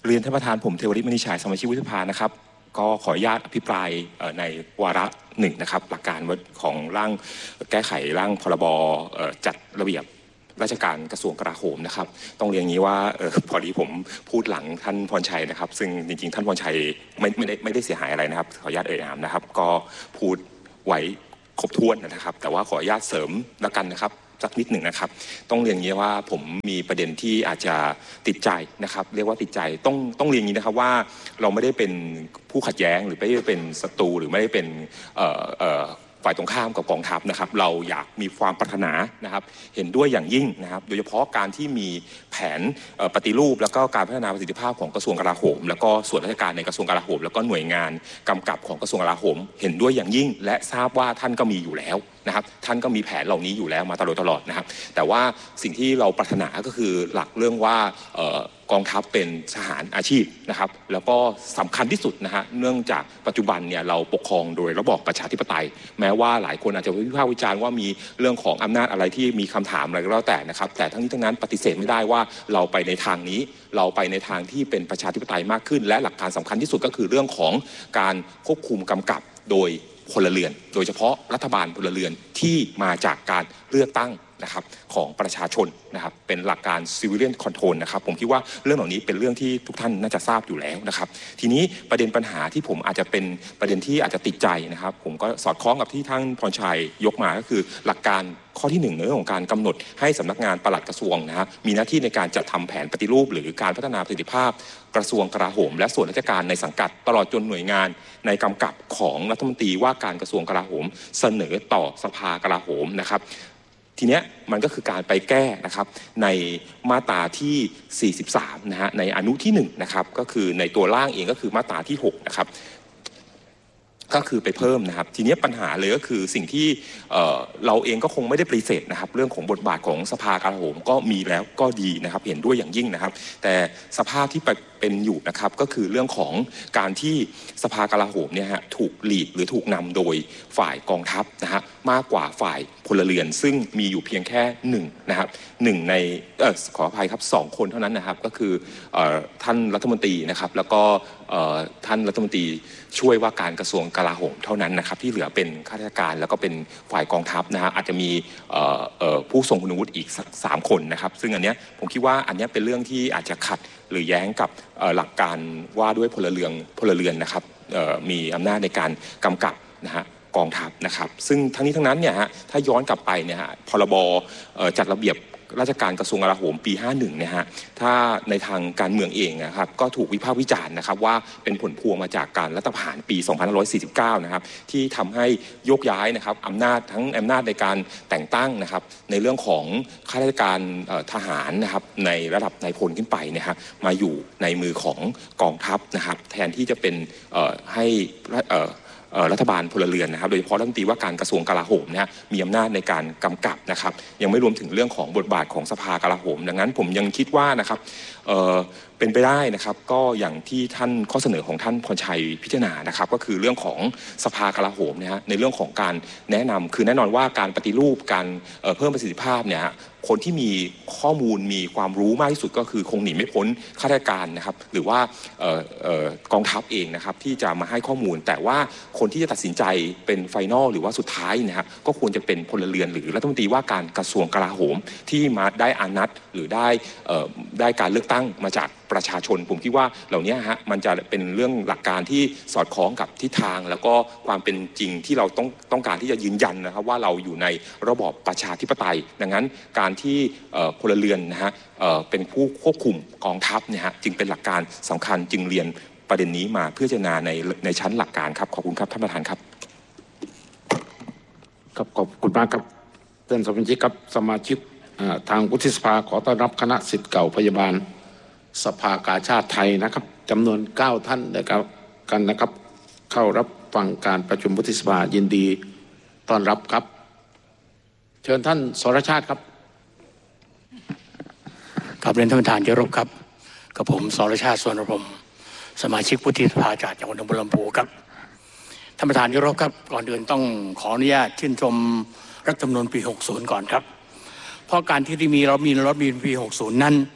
[SPEAKER 8] เรียนท่านประธานผมเทวริศ มณีฉายสมาชิกวุฒิสภานะครับก็ขออนุญาตอภิปรายในวาระหนึ่งนะครับหลักการของร่างแก้ไขร่างพรบจัดระเบียบราชการกระทรวงกลาโหมนะครับต้องเรียนอย่างนี้ว่าออพอดีผมพูดหลังท่านพรชัยนะครับซึ่งจริงๆท่านพรชัยไม่ไม่ได้ไม่ได้เสียหายอะไรนะครับขออนุญาตเอ่ยนามนะครับก็พูดไว้ครบถ้วนนะครับแต่ว่าขออนุญาตเสริมแล้วกันนะครับสักนิดหนึ่งนะครับต้องเรียนอย่างนี้ว่าผมมีประเด็นที่อาจจะติดใจนะครับเรียกว่าติดใจต้องต้องเรียนอย่างนี้นะครับว่าเราไม่ได้เป็นผู้ขัดแย้งหรือไม่ได้เป็นศัตรูหรือไม่ได้เป็นเอ่อเอ่อฝ่ายตรงข้ามกับกองทัพนะครับเราอยากมีความปรารถนานะครับเห็นด้วยอย่างยิ่งนะครับโดยเฉพาะการที่มีแผนปฏิรูปแล้วก็การพัฒนาประสิทธิภาพของกระทรวงกลาโหมแล้วก็ส่วนราชการในกระทรวงกลาโหมแล้วก็หน่วยงานกำกับของกระทรวงกลาโหมเห็นด้วยอย่างยิ่งและทราบว่าท่านก็มีอยู่แล้วนะครับท่านก็มีแผนเหล่านี้อยู่แล้วมาตลอดตลอดนะครับแต่ว่าสิ่งที่เราปรารถนาก็คือหลักเรื่องว่ากองทัพเป็นทหารอาชีพนะครับแล้วก็สำคัญที่สุดนะฮะเนื่องจากปัจจุบันเนี่ยเราปกครองโดยระบอบประชาธิปไตยแม้ว่าหลายคนอาจจะวิพากษ์วิจารณ์ว่ามีเรื่องของอำนาจอะไรที่มีคำถามอะไรก็แล้วแต่นะครับแต่ทั้งนี้ทั้งนั้นปฏิเสธไม่ได้ว่าเราไปในทางนี้เราไปในทางที่เป็นประชาธิปไตยมากขึ้นและหลักการสำคัญที่สุดก็คือเรื่องของการควบคุมกำกับโดยพลเรือนโดยเฉพาะรัฐบาลพลเรือนที่มาจากการเลือกตั้งนะครับของประชาชนนะครับเป็นหลักการ civilian control นะครับผมคิดว่าเรื่องเหล่านี้เป็นเรื่องที่ทุกท่านน่าจะทราบอยู่แล้วนะครับทีนี้ประเด็นปัญหาที่ผมอาจจะเป็นประเด็นที่อาจจะติดใจนะครับผมก็สอดคล้องกับที่ท่านพรชัยยกมาก็คือหลักการข้อที่หนึ่งในเรื่องของการกำหนดให้สำนักงานปลัดกระทรวงนะฮะมีหน้าที่ในการจัดทำแผนปฏิรูปหรือการพัฒนาประสิทธิภาพกระทรวงกลาโหมและส่วนราชการในสังกัดตลอดจนหน่วยงานในกำกับของรัฐมนตรีว่าการกระทรวงกลาโหมเสนอต่อสภากลาโหมนะครับทีเนี้ยมันก็คือการไปแก้นะครับในมาตราที่สี่สิบสามนะฮะในอนุที่หนึ่งนะครับก็คือในตัวร่างเองก็คือมาตราที่หกนะครับก็คือไปเพิ่มนะครับทีนี้ปัญหาเลยก็คือสิ่งที่เอ่อเราเองก็คงไม่ได้ปฏิเสธนะครับเรื่องของบทบาทของสภากลาโหมก็มีแล้วก็ดีนะครับเห็นด้วยอย่างยิ่งนะครับแต่สภาพที่เป็นอยู่นะครับก็คือเรื่องของการที่สภากลาโหมเนี่ยฮะถูกลีดหรือถูกนำโดยฝ่ายกองทัพนะฮะมากกว่าฝ่ายพลเรือนซึ่งมีอยู่เพียงแค่หนึ่งนะครับหนึ่งในเอ่อขออภัยครับสองคนเท่านั้นนะครับก็คือเอ่อท่านรัฐมนตรีนะครับแล้วก็เอ่อท่านรัฐมนตรีช่วยว่าการกระทรวงกลาโหมเท่านั้นนะครับที่เหลือเป็นข้าราชการแล้วก็เป็นฝ่ายกองทัพนะฮะอาจจะมีเอ่อเอ่อผู้ทรงคุณวุฒิอีกสักสามคนนะครับซึ่งอันเนี้ยผมคิดว่าอันเนี้ยเป็นเรื่องที่อาจจะขัดหรือแย้งกับหลักการว่าด้วยพลเรือนพลเรือนนะครับมีอำนาจในการกำกับนะฮะกองทัพนะครับซึ่งทั้งนี้ทั้งนั้นเนี่ยฮะถ้าย้อนกลับไปเนี่ยฮะพรบจัดระเบียบราชการกระทรวงกลาโหมปีห้าสิบเอ็ดเนี่ยฮะถ้าในทางการเมืองเองนะครับก็ถูกวิพากษ์วิจารณ์นะครับว่าเป็นผลพวงมาจากการรัฐประหารปีสองพันห้าร้อยสี่สิบเก้านะครับที่ทำให้โยกย้ายนะครับอำนาจทั้งอำนาจในการแต่งตั้งนะครับในเรื่องของข้าราชการทหารนะครับในระดับนายพลขึ้นไปเนี่ยฮะมาอยู่ในมือของกองทัพนะครับแทนที่จะเป็นให้รัฐบาลพลเรือนนะครับโดยเฉพาะรัฐมนตรีว่าการกระทรวงกลาโหมเนี่ยมีอำนาจในการกำกับนะครับยังไม่รวมถึงเรื่องของบทบาทของสภากลาโหมดังนั้นผมยังคิดว่านะครับเอ่อเป็นไปได้นะครับก็อย่างที่ท่านข้อเสนอของท่านพรชัยพิจารณานะครับก็คือเรื่องของสภากลาโหมนะฮะในเรื่องของการแนะนำคือแน่นอนว่าการปฏิรูปการเอ่อเพิ่มประสิทธิภาพเนี่ยคนที่มีข้อมูลมีความรู้มากที่สุดก็คือคงหนีไม่พ้นข้าราชการนะครับหรือว่าเอ่อเอ่อกองทัพเองนะครับที่จะมาให้ข้อมูลแต่ว่าคนที่จะตัดสินใจเป็นไฟนอลหรือว่าสุดท้ายนะฮะก็ควรจะเป็นพลเรือนหรือรัฐมนตรีว่าการกระทรวงกลาโหมที่มาได้อานัตหรือได้เอ่อได้การเลือกตั้งมาจากประชาชนผมคิดว่าเหล่านี้ฮะมันจะเป็นเรื่องหลักการที่สอดคล้องกับทิศทางแล้วก็ความเป็นจริงที่เราต้องต้องการที่จะยืนยันนะครับว่าเราอยู่ในระบอบประชาธิปไตยดังนั้นการที่พลเรือนนะฮะเป็นผู้ควบคุมกองทัพเนี่ยฮะจึงเป็นหลักการสำคัญจึงเรียนประเด็นนี้มาเพื่อพิจารณาในในชั้นหลักการครับขอบคุณครับท่านประธานครับ
[SPEAKER 2] ครับขอบคุณมากครับท่านสมาชิกครับสมาชิกทางวุฒิสภาขอต้อนรับคณะศิษย์เก่าพยาบาลสภากาชาติไทยนะครับจำนวนเก้าท่านนะครับกันนะครับเข้ารับฟังการประชุมวุฒิสภายินดีต้อนรับครับเชิญท่านสรชาติครับ
[SPEAKER 5] กับเรียนท่านประธานที่เคารพครับกับผมสรชาติสวนพรหมสมาชิกวุฒิสภาจากจังหวัดหนองบัวลำพูครับท่านประธานที่เคารพครับก่อนอื่นต้องขออนุญาตชื่นชมรัฐธรรมนูญปีหกสิบก่อนครับเพราะการที่มีเรามีรัฐธรรมนูญปีหกสิบนั้น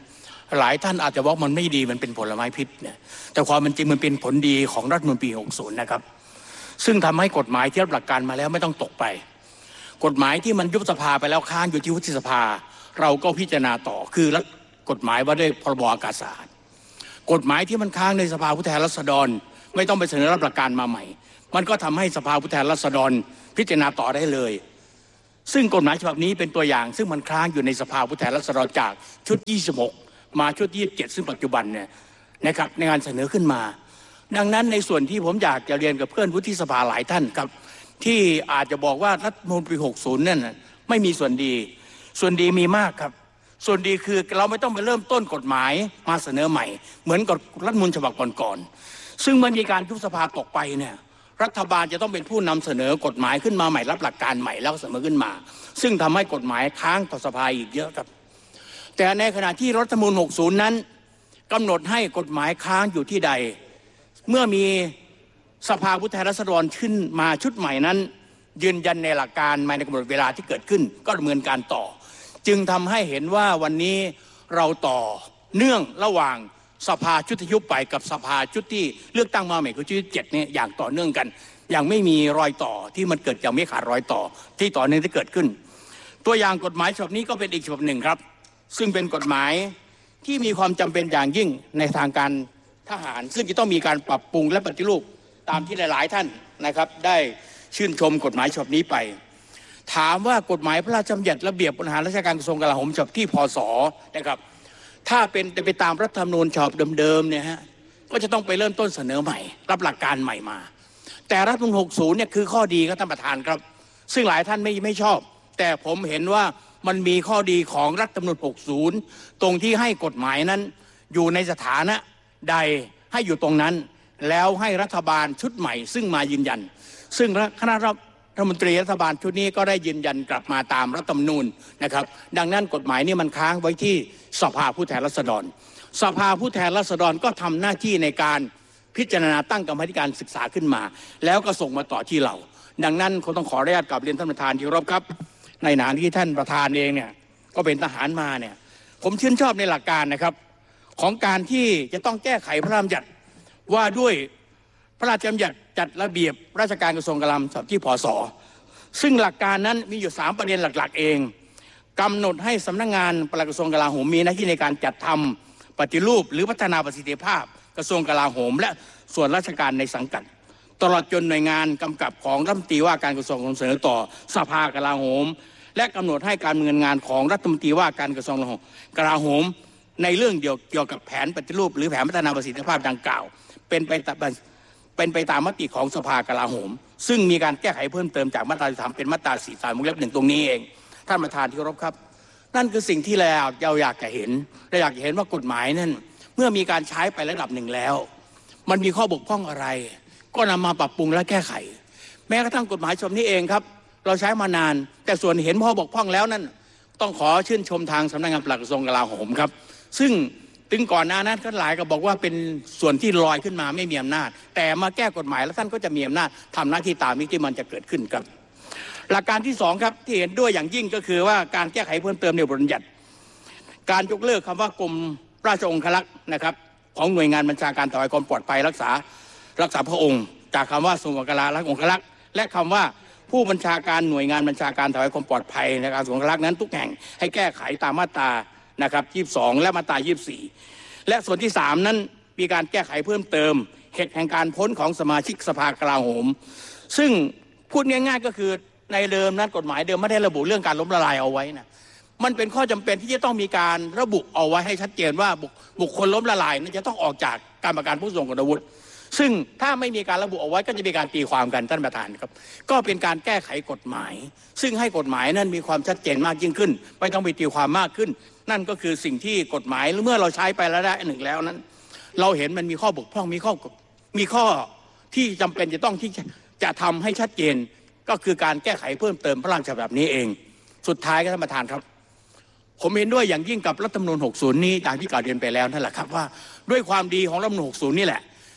[SPEAKER 5] หลายท่านอาจจะบอกมันไม่ดีมันเป็นผลไม้พิษเนี่ยแต่ความเป็นจริงมันเป็นผลดีของรัฐธรรมนูญปีหกสิบนะครับซึ่งทำให้กฎหมายที่รับหลักการมาแล้วไม่ต้องตกไปกฎหมายที่มันยุบสภาไปแล้วค้างอยู่ที่วุฒิสภาเราก็พิจารณาต่อคือรัฐกฎหมายว่าด้วยพรบอากาศสะอาดกฎหมายที่มันค้างในสภาผู้แทนราษฎรไม่ต้องไปเสนอรับหลักการมาใหม่มันก็ทำให้สภาผู้แทนราษฎรพิจารณาต่อได้เลยซึ่งกฎหมายฉบับนี้เป็นตัวอย่างซึ่งมันค้างอยู่ในสภาผู้แทนราษฎรจากชุดยี่สิบหกมาชุดยี่สิบเจ็ดซึ่งปัจจุบันเนี่ยนะครับในการเสนอขึ้นมาดังนั้นในส่วนที่ผมอยากจะเรียนกับเพื่อนวุฒิสภาหลายท่านครับที่อาจจะบอกว่ารัฐธรรมนูญปีหกสิบนั่นไม่มีส่วนดีส่วนดีมีมากครับส่วนดีคือเราไม่ต้องไปเริ่มต้นกฎหมายมาเสนอใหม่เหมือนกับรัฐธรรมนูญฉบับก่อนๆซึ่งเมื่อมีการยุบสภาตกไปเนี่ยรัฐบาลจะต้องเป็นผู้นำเสนอกฎหมายขึ้นมาใหม่รับหลักการใหม่แล้วเสนอขึ้นมาซึ่งทำให้กฎหมายค้างต่อสภาอีกเยอะครับแต่ในขณะที่รัฐธรรมนูญหกสิบนั้นกำหนดให้กฎหมายค้างอยู่ที่ใดเมื่อมีสภาผู้แทนราษฎรขึ้นมาชุดใหม่นั้นยืนยันในหลักการในกำหนดเวลาที่เกิดขึ้นก็ดำเนินการต่อจึงทำให้เห็นว่าวันนี้เราต่อเนื่องระหว่างสภาชุดที่ยุบไปกับสภาชุดที่เลือกตั้งมาใหม่คือชุดที่เจ็ดเนี่ยอย่างต่อเนื่องกันอย่างไม่มีรอยต่อที่มันเกิดอย่างไม่ขาดรอยต่อที่ต่อเนื่องที่เกิดขึ้นตัวอย่างกฎหมายฉบับนี้ก็เป็นอีกฉบับหนึ่งครับซึ่งเป็นกฎหมายที่มีความจำเป็นอย่างยิ่งในทางการทหารซึ่งจะต้องมีการปรับปรุงและปฏิรูปตามที่หลายๆท่านนะครับได้ชื่นชมกฎหมายฉบับนี้ไปถามว่ากฎหมายพระราชบัญญัติระเบียบบริหารราชการกระทรวงกลาโหมฉบับที่พศนะครับถ้าเป็นไปตามรัฐธรรมนูญฉบับเดิมๆเนี่ยฮะก็จะต้องไปเริ่มต้นเสนอใหม่รับหลักการใหม่มาแต่รัฐธรรมนูญหกสิบเนี่ยคือข้อดีครับท่านประธานครับซึ่งหลายท่านไม่ไม่ชอบแต่ผมเห็นว่ามันมีข้อดีของรัฐธรรมนูญหกสิบตรงที่ให้กฎหมายนั้นอยู่ในสถานะใดให้อยู่ตรงนั้นแล้วให้รัฐบาลชุดใหม่ซึ่งมายืนยันซึ่งคณะรัฐมนตรีรัฐบาลชุดนี้ก็ได้ยืนยันกลับมาตามรัฐธรรมนูญนะครับดังนั้นกฎหมายนี้มันค้างไว้ที่สภาผู้แทนราษฎรสภาผู้แทนราษฎรก็ทำหน้าที่ในการพิจารณาตั้งกรรมธิการศึกษาขึ้นมาแล้วก็ส่งมาต่อที่เราดังนั้นคงต้องขออนุญาตกลับเรียนท่านประธานที่เคารพครับในฐานะที่ท่านประธานเองเนี่ยก็เป็นทหารมาเนี่ยผมชื่นชอบในหลักการนะครับของการที่จะต้องแก้ไขพระราชบัญญัติว่าด้วยพระราชบัญญัติจัดระเบียบราชการกระทรวงกลาโหมฉบับที่พศซึ่งหลักการนั้นมีอยู่สามประเด็นหลักๆเองกำหนดให้สำนักงานปลัดกระทรวงกลาโหมมีหน้าที่ในการจัดทำปฏิรูปหรือพัฒนาประสิทธิภาพกระทรวงกลาโหมและส่วนราชการในสังกัดตลอดจนหน่วยงานกำกับของรัฐมนตรีว่าการกระทรวงเสนอต่อสภากลาโหมและกำหนดให้การดำเนินงานของรัฐมนตรีว่าการกระทรวงกลาโหมในเรื่องเกี่ยวกับแผนปฏิรูปหรือแผนพัฒนาประสิทธิภาพดังกล่าวเป็นไปตามเป็นไปตามมติของสภากลาโหมซึ่งมีการแก้ไขเพิ่มเติมจากมาตราสามเป็นมาตราสี่สามวงเล็บหนึ่งตรงนี้เองท่านประธานที่เคารพครับนั่นคือสิ่งที่เราเราอยากจะเห็นเราอยากจะเห็นว่ากฎหมายนั้นเมื่อมีการใช้ไประดับหนึ่งแล้วมันมีข้อบกพร่องอะไรก็นำมาปรับปรุงและแก้ไขแม้กระทั่งกฎหมายฉบับนี้เองครับเราใช้มานานแต่ส่วนเห็นข้อบกพร่องแล้วนั้นต้องขอชื่นชมทางสำนักงานปลัดกระทรวงกลาโหมครับซึ่งถึงก่อนหน้านั้นก็หลายก็บอกว่าเป็นส่วนที่ลอยขึ้นมาไม่มีอำนาจแต่มาแก้กฎหมายแล้วท่านก็จะมีอำนาจทำหน้าที่ตามนี้ที่มันจะเกิดขึ้นครับหลักการที่สองครับที่เห็นด้วยอย่างยิ่งก็คือว่าการแก้ไขเพิ่มเติมในบทบัญญัติการยกเลิกคำว่ากรมราชองครักษ์นะครับของหน่วยงานบัญชาการถวายความปลอดภัยรักษารักษาพระองค์จากคำว่าทรงองครักษ์และองครักษ์และคำว่าผู้บัญชาการหน่วยงานบัญชาการถวายความปลอดภัยในการทรงองครักษ์นั้นทุกแห่งให้แก้ไขตามมาตรานะครับยี่สิบสองและมาตรายี่สิบสี่และส่วนที่สามนั้นมีการแก้ไขเพิ่มเติมเหตุแห่งการพ้นของสมาชิกสภากลาโหมซึ่งพูดง่ายๆก็คือในเดิมนั้นกฎหมายเดิมไม่ได้ระบุเรื่องการล้มละลายเอาไว้นะมันเป็นข้อจำเป็นที่จะต้องมีการระบุเอาไว้ให้ชัดเจนว่าบุคคลล้มละลายนั้นจะต้องออกจากการประกันผู้ทรงคุณวุฒิซึ่งถ้าไม่มีการระบุเอาไว้ก็จะมีการตีความกันท่านประธานครับก็เป็นการแก้ไขกฎหมายซึ่งให้กฎหมายนั้นมีความชัดเจนมากยิ่งขึ้นไม่ต้องไปตีความมากขึ้นนั่นก็คือสิ่งที่กฎหมายเมื่อเราใช้ไปแล้วได้หนึ่งแล้วนั้นเราเห็นมันมีข้อบกพร่องมีข้อมีข้อที่จำเป็นจะต้องที่จะทำให้ชัดเจนก็คือการแก้ไขเพิ่มเติมพระราชบัญญัติแบบนี้เองสุดท้ายก็ท่านประธานครับผมเห็นด้วยอย่างยิ่งกับรัฐธรรมนูญหกสิบนี้อย่างที่กล่าวเรียนไปแล้วนั่นแหละครับว่าด้วยความดีของรัฐธรรมนูญหกสิบนี่แหละ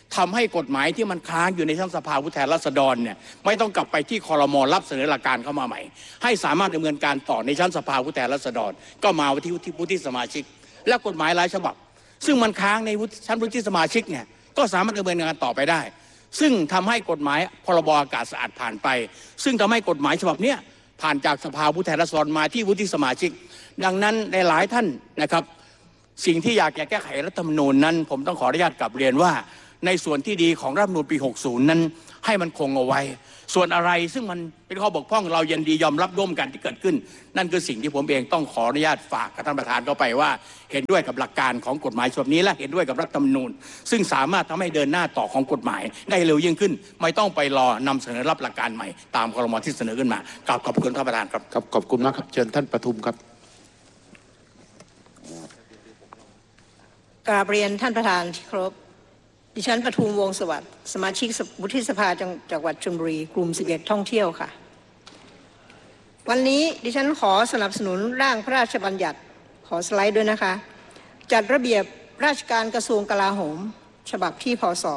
[SPEAKER 9] ทำให้กฎหมายที่มันค้างอยู่ในชั้นสภาผู้แทนราษฎรเนี่ยไม่ต้องกลับไปที่ครม.รับเสนอหลักการเข้ามาใหม่ให้สามารถดำเนินการต่อในชั้นสภาผู้แทนราษฎรก็มาที่วุฒิสมาชิกและกฎหมายหลายฉบับซึ่งมันค้างในชั้นวุฒิสมาชิกเนี่ยก็สามารถดำเนินการต่อไปได้ซึ่งทำให้กฎหมายพรบอากาศสะอาดผ่านไปซึ่งทำให้กฎหมายฉบับเนี้ยผ่านจากสภาผู้แทนราษฎรมาที่วุฒิสมาชิกดังนั้นในหลายท่านนะครับสิ่งที่อยากจะแก้ไขรัฐธรรมนูญนั้นผมต้องขออนุญาตกลับเรียนว่าในส่วนที่ดีของรัฐธรรมนูญปีหกสิบนั้นให้มันคงเอาไว้ส่วนอะไรซึ่งมันเป็นข้อบกพร่องเรายินดียอมรับร่วมกันที่เกิดขึ้นนั่นคือสิ่งที่ผมเองต้องขออนุญาตฝากกับท่านประธานเข้าไปว่าเห็นด้วยกับหลักการของกฎหมายฉบับนี้และเห็นด้วยกับรัฐธรรมนูญซึ่งสามารถทำให้เดินหน้าต่อของกฎหมายได้เร็วยิ่งขึ้นไม่ต้องไปรอนำเสนอรับหลักการใหม่ตามครม.ที่เสนอขึ้นมากราบขอบคุณท่านประธานครับ
[SPEAKER 2] ครับขอบคุณนะครับเชิญท่านประทุมครับ
[SPEAKER 10] กราบเรียนท่านประธานที่เคารพดิฉันประทุมวงศ์สวัสดิ์สมาชิกวุฒิสภาจังหวัดชลบุรีกลุ่มสิบเอ็ดท่องเที่ยวค่ะวันนี้ดิฉันขอสนับสนุนร่างพระราชบัญญัติขอสไลด์ด้วยนะคะจัดระเบียบราชการกระทรวงกลาโหมฉบับที่พศ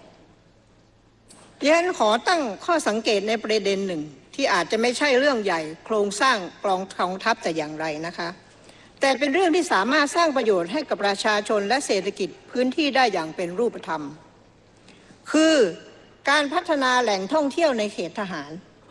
[SPEAKER 10] ดิฉันขอตั้งข้อสังเกตในประเด็นหนึ่งที่อาจจะไม่ใช่เรื่องใหญ่โครงสร้างกองทัพแต่อย่างไรนะคะแต่เป็นเรื่องที่สามารถสร้างประโยชน์ให้กับประชาชนและเศรษฐกิจพื้นที่ได้อย่างเป็นรูปธรรมคือการพัฒนาแหล่งท่องเที่ยวในเขตทหาร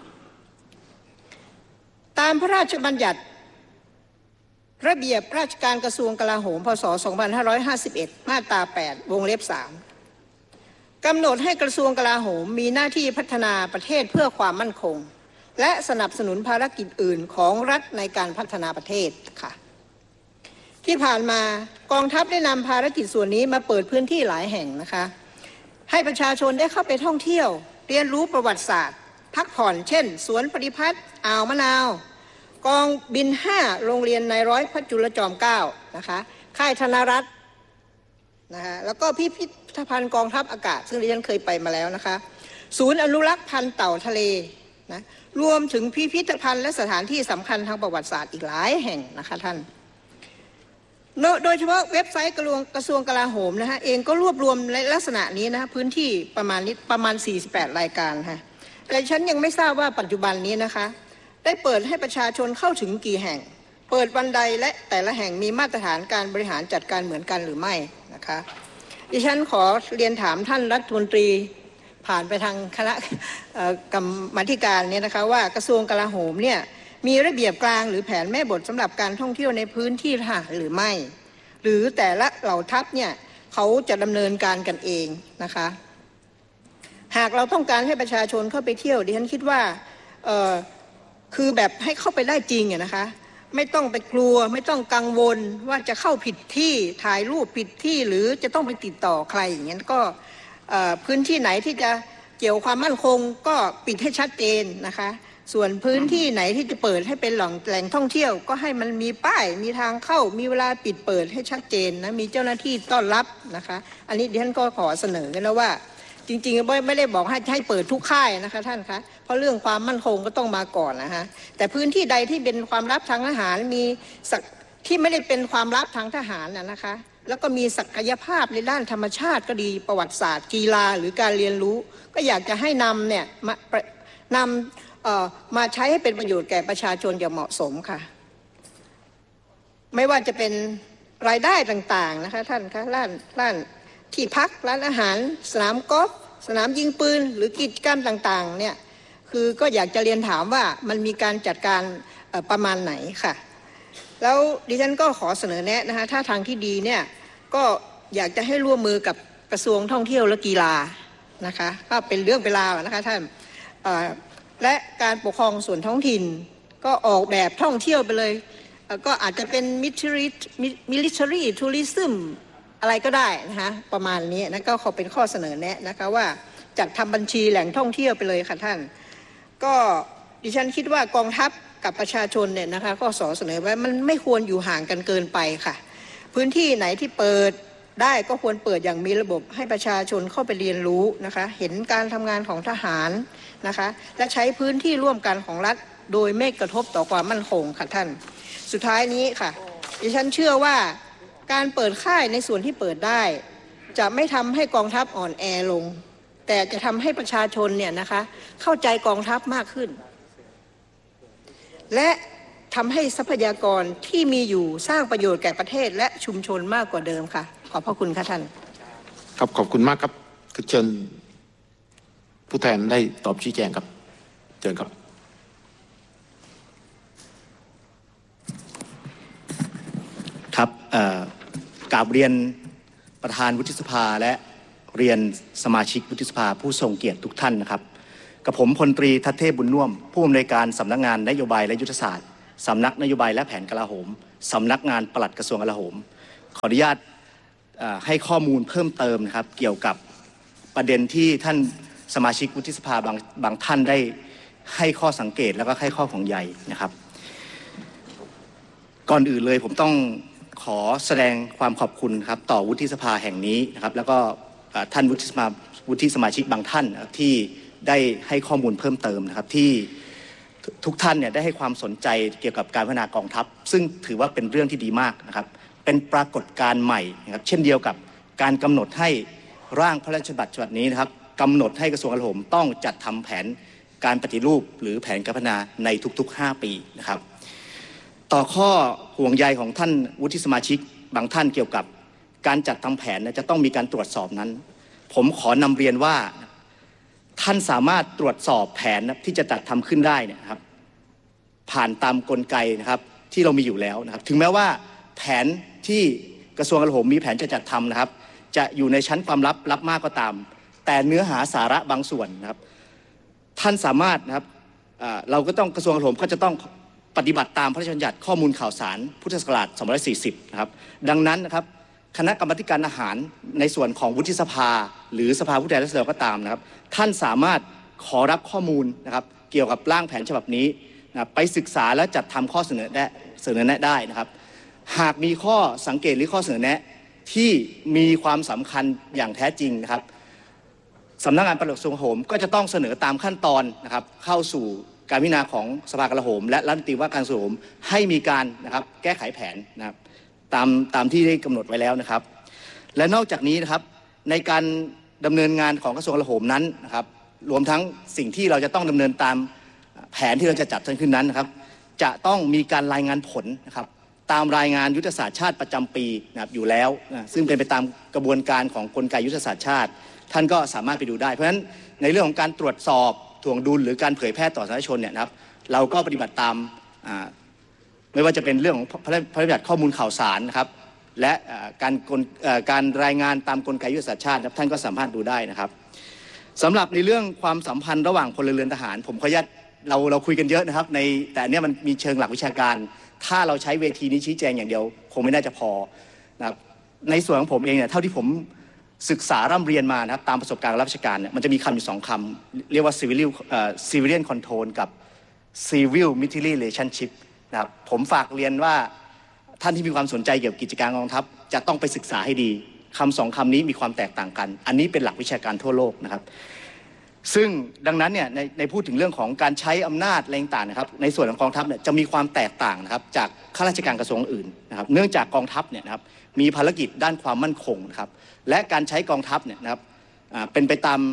[SPEAKER 10] ตามพระราชบัญญัติระเบียบราชการกระทรวงกลาโหมพ.ศ. สองพันห้าร้อยห้าสิบเอ็ดมาตราแปดวงเล็บสามกำหนดให้กระทรวงกลาโหมมีหน้าที่พัฒนาประเทศเพื่อความมั่นคงและสนับสนุนภารกิจอื่นของรัฐในการพัฒนาประเทศค่ะที่ผ่านมากองทัพได้นำภารกิจส่วนนี้มาเปิดพื้นที่หลายแห่งนะคะให้ประชาชนได้เข้าไปท่องเที่ยวเรียนรู้ประวัติศาสตร์พักผ่อนเช่นสวนปฏิพัฒน์อ่าวมะนาวกองบินห้าโรงเรียนนายร้อยพระจุลจอมเกล้านะคะค่ายธนรัตน์นะคะแล้วก็พิพิธภัณฑ์กองทัพอากาศซึ่งดิฉันเคยไปมาแล้วนะคะศูนย์อนุรักษ์พันธุ์เต่าทะเลนะรวมถึงพิพิธภัณฑ์และสถานที่สำคัญทางประวัติศาสตร์อีกหลายแห่งนะคะท่านโดยเฉพาะเว็บไซต์กระทรวงกระทรวงกลาโหมนะฮะเองก็รวบรวมในลักษณะนี้นะพื้นที่ประมาณนี้ประมาณสี่สิบแปดรายการค่ะแต่ฉันยังไม่ทราบว่าปัจจุบันนี้นะคะได้เปิดให้ประชาชนเข้าถึงกี่แห่งเปิดวันใดและแต่ละแห่งมีมาตรฐานการบริหารจัดการเหมือนกันหรือไม่นะคะดิฉันขอเรียนถามท่านรัฐมนตรีผ่านไปทางคณะกรรมาธิการเนี่ยนะคะว่ากระทรวงกลาโหมเนี่ยมีระเบียบกลางหรือแผนแม่บทสำหรับการท่องเที่ยวในพื้นที่ทหารหรือไม่หรือแต่ละเหล่าทัพเนี่ยเขาจะดำเนินการกันเองนะคะหากเราต้องการให้ประชาชนเข้าไปเที่ยวดิฉันคิดว่าเอ่อคือแบบให้เข้าไปได้จริงอะนะคะไม่ต้องไปกลัวไม่ต้องกังวลว่าจะเข้าผิดที่ถ่ายรูปผิดที่หรือจะต้องไปติดต่อใครอย่างเงี้ยก็พื้นที่ไหนที่จะเกี่ยวความมั่นคงก็ปิดให้ชัดเจนนะคะส่วนพื้นที่ไหนที่จะเปิดให้เป็นแหล่งแหล่งท่องเที่ยวก็ให้มันมีป้ายมีทางเข้ามีเวลาปิดเปิดให้ชัดเจนนะมีเจ้าหน้าที่ต้อนรับนะคะอันนี้ดิฉันก็ขอเสนอกันแล้วว่าจริงๆไม่ได้บอกให้ให้เปิดทุกค่ายนะคะท่านคะเพราะเรื่องความมั่นคงก็ต้องมาก่อนนะคะแต่พื้นที่ใดที่เป็นความลับทางทหารมีสักที่ไม่ได้เป็นความลับทางทหารนะนะคะแล้วก็มีศักยภาพในด้านธรรมชาติก็ดีประวัติศาสตร์กีฬาหรือการเรียนรู้ก็อยากจะให้นำเนี่ยมานำเอ่อมาใช้ให้เป็นประโยชน์แก่ประชาชนอย่างเหมาะสมค่ะไม่ว่าจะเป็นรายได้ต่างๆนะคะท่านคะร้านร้านที่พักร้านอาหารสนามกอล์ฟสนามยิงปืนหรือกิจกรรมต่างๆเนี่ยคือก็อยากจะเรียนถามว่ามันมีการจัดการประมาณไหนค่ะแล้วดิฉันก็ขอเสนอแนะนะคะถ้าทางที่ดีเนี่ยก็อยากจะให้ร่วมมือกับกระทรวงท่องเที่ยวและกีฬานะคะก็เป็นเรื่องเวลานะคะท่านและการปกครองส่วนท้องถิ่นก็ออกแบบท่องเที่ยวไปเลยก็อาจจะเป็น military tourism อะไรก็ได้นะคะประมาณนี้นะก็ขอเป็นข้อเสนอแนะนะคะว่าจัดทำบัญชีแหล่งท่องเที่ยวไปเลยค่ะท่านก็ดิฉันคิดว่ากองทัพกับประชาชนเนี่ยนะคะก็สอเสนอไว้มันไม่ควรอยู่ห่างกันเกินไปค่ะพื้นที่ไหนที่เปิดได้ก็ควรเปิดอย่างมีระบบให้ประชาชนเข้าไปเรียนรู้นะคะเห็นการทำงานของทหารนะคะและใช้พื้นที่ร่วมกันของรัฐโดยไม่กระทบต่อความมั่นคงค่ะท่านสุดท้ายนี้ค่ะดิฉันเชื่อว่าการเปิดค่ายในส่วนที่เปิดได้จะไม่ทำให้กองทัพอ่อนแอลงแต่จะทำให้ประชาชนเนี่ยนะคะเข้าใจกองทัพมากขึ้นและทำให้ทรัพยากรที่มีอยู่สร้างประโยชน์แก่ประเทศและชุมชนมากกว่าเดิมค่ะขอบพระคุณค่ะท่าน
[SPEAKER 2] ครับขอบคุณมากครับคือเชิญผู้แทนได้ตอบชี้แจงครับเชิญครับ
[SPEAKER 11] ครับกราบเรียนประธานวุฒิสภาและเรียนสมาชิกวุฒิสภาผู้ทรงเกียรติทุกท่านนะครับกับผมพลตรีทัศเทพบุญน่วมผู้อำนวยการสำนักงานนโยบายและยุทธศาสตร์สำนักนโยบายและแผนกลาโหมสำนักงานปลัดกระทรวงกลาโหมขออนุญาตให้ข้อมูลเพิ่มเติมนะครับเกี่ยวกับประเด็นที่ท่านสมาชิกวุฒิสภาบางบางท่านได้ให้ข้อสังเกตแล้วก็ให้ข้อห่วงใยนะครับก่อนอื่นเลยผมต้องขอแสดงความขอบคุณครับต่อวุฒิสภาแห่งนี้นะครับแล้วก็ท่านวุฒิสมาวุฒิสมาชิกบางท่านที่ได้ให้ข้อมูลเพิ่มเติมนะครับที่ทุกท่านเนี่ยได้ให้ความสนใจเกี่ยวกับการพัฒนากองทัพซึ่งถือว่าเป็นเรื่องที่ดีมากนะครับเป็นปรากฏการณ์ใหม่นะครับเช่นเดียวกับการกำหนดให้ร่างพระราชบัญญัติฉบับนี้นะครับกำหนดให้กระทรวงกลาโหมต้องจัดทำแผนการปฏิรูปหรือแผนการพัฒนาในทุกๆห้าปีนะครับต่อข้อห่วงใยของท่านวุฒิสมาชิกบางท่านเกี่ยวกับการจัดทำแผนจะต้องมีการตรวจสอบนั้นผมขอนำเรียนว่าท่านสามารถตรวจสอบแผนที่จะจัดทำขึ้นได้นะครับผ่านตามกลไกนะครับที่เรามีอยู่แล้วนะครับถึงแม้ว่าแผนที่กระทรวงกลาโหมมีแผนจะจัดทำนะครับจะอยู่ในชั้นความลับลับมากก็ตามแต่เนื้อหาสาระบางส่วนนะครับท่านสามารถนะครับเราก็ต้องกระทรวงกลาโหมก็จะต้องปฏิบัติตามพระราชบัญญัติข้อมูลข่าวสารพุทธศักราชสองพันห้าร้อยสี่สิบนะครับดังนั้นนะครับคณะกรรมการอาหารในส่วนของวุฒิสภาหรือสภาผู้แทนราษฎรก็ตามนะครับท่านสามารถขอรับข้อมูลนะครับเกี่ยวกับร่างแผนฉบับนี้นะไปศึกษาและจัดทำข้อเสนอแนะเสนอแนะได้นะครับหากมีข้อสังเกตหรือข้อเสนอแนะที่มีความสำคัญอย่างแท้จริงนะครับสำนักงานปลัดกระทรวงกลาโหมก็จะต้องเสนอตามขั้นตอนนะครับเข้าสู่การพิจารณาของสภากลาโหมและรัฐมนตรีว่าการกระทรวงกลาโหมให้มีการนะครับแก้ไขแผนนะครับตามตามที่ได้กำหนดไว้แล้วนะครับและนอกจากนี้นะครับในการดำเนินงานของกระทรวงกลาโหมนั้นนะครับรวมทั้งสิ่งที่เราจะต้องดำเนินตามแผนที่เราจะจัดขึ้นนั้นนะครับจะต้องมีการรายงานผลนะครับตามรายงานยุทธศาสตร์ชาติประจำปีนะครับอยู่แล้วนะซึ่งเป็นไปตามกระบวนการของกลไกยุทธศาสตร์ชาติท่านก็สามารถไปดูได้เพราะฉะนั้นในเรื่องของการตรวจสอบถ่วงดุลหรือการเผยแพร่ต่อสาธารณชนเนี่ยนะครับเราก็ปฏิบัติตามไม่ว่าจะเป็นเรื่องของพระราชบัญญัติข้อมูลข่าวสารนะครับและการการรายงานตามกลไกยุทธศาสตร์ชาติท่านก็สามารถดูได้นะครับสำหรับในเรื่องความสัมพันธ์ระหว่างพลเรือนทหารผมขออนุญาตเราเราคุยกันเยอะนะครับในแต่เนี้ยมันมีเชิงหลักวิชาการถ้าเราใช้เวทีนี้ชี้แจงอย่างเดียวคงไม่น่าจะพอนะครับในส่วนของผมเองเนี่ยเท่าที่ผมศึกษาร่ำเรียนมานะครับตามประสบการณ์รับราชการเนี่ยมันจะมีคำอยู่สองคำเรียกว่า civilian civilian control กับ civil military relationship นะครับผมฝากเรียนว่าท่านที่มีความสนใจเกี่ยวกับกิจการกองทัพจะต้องไปศึกษาให้ดีคำสองคำนี้มีความแตกต่างกันอันนี้เป็นหลักวิชาการทั่วโลกนะครับซึ่งดังนั้นเนี่ยในในพูดถึงเรื่องของการใช้อำนาจอะไรต่างๆนะครับในส่วนของกองทัพเนี่ยจะมีความแตกต่างนะครับจากข้าราชการกระทรวงอื่นนะครับเนื่องจากกองทัพเนี่ยนะครับมีภารกิจด้านความมั่นคงนะครับและการใช้กองทัพเนี่ยนะครับเป็นไปตาม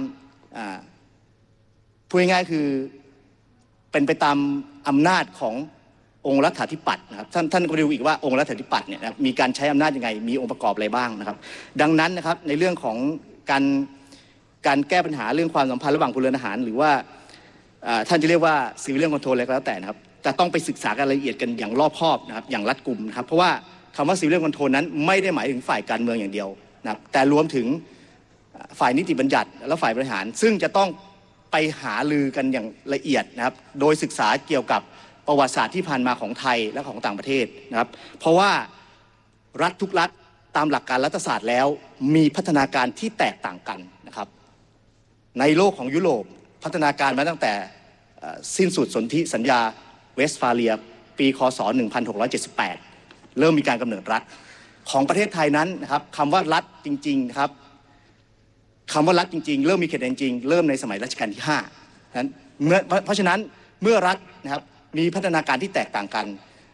[SPEAKER 11] พูดง่ายๆคือเป็นไปตามอำนาจขององค์รัฐาธิปัตย์นะครับท่านท่านก็ดูอีกว่าองค์รัฐาธิปัตย์เนี่ยมีการใช้อำนาจยังไงมีองค์ประกอบอะไรบ้างนะครับดังนั้นนะครับในเรื่องของการการแก้ปัญหาเรื่องความสัมพันธ์ระหว่างพลเรือนทหารหรือว่าท่านจะเรียกว่า civilian control อะไรก็แล้วแต่นะครับจะต้องไปศึกษากันละเอียดกันอย่างรอบคอบนะครับอย่างรัดกุมนะครับเพราะว่าคำว่า civilian control นั้นไม่ได้หมายถึงฝ่ายการเมืองอย่างเดียวนะครับแต่รวมถึงฝ่ายนิติบัญญัติและฝ่ายบริหารซึ่งจะต้องไปหาลือกันอย่างละเอียดนะครับโดยศึกษาเกี่ยวกับประวัติศาสตร์ที่ผ่านมาของไทยและของต่างประเทศนะครับเพราะว่ารัฐทุกรัฐตามหลักการรัฐศาสตร์แล้วมีพัฒนาการที่แตกต่างกันนะครับในโลกของยุโรปพัฒนาการมาตั้งแต่สิ้นสุดสนธิสัญญาเวสต์ฟาเลียปีคศหนึ่งพันหกร้อยเจ็ดสิบแปดเริ่มมีการกำเนิดรัฐของประเทศไทยนั้นนะครับคำว่ารัฐจริงๆนะครับคำว่ารัฐจริงๆเริ่มมีเขตแดนจริงเริ่มในสมัยรัชกาลที่ห้านั้นเมื่อเพราะฉะนั้นเมื่อรัฐนะครับมีพัฒนาการที่แตกต่างกัน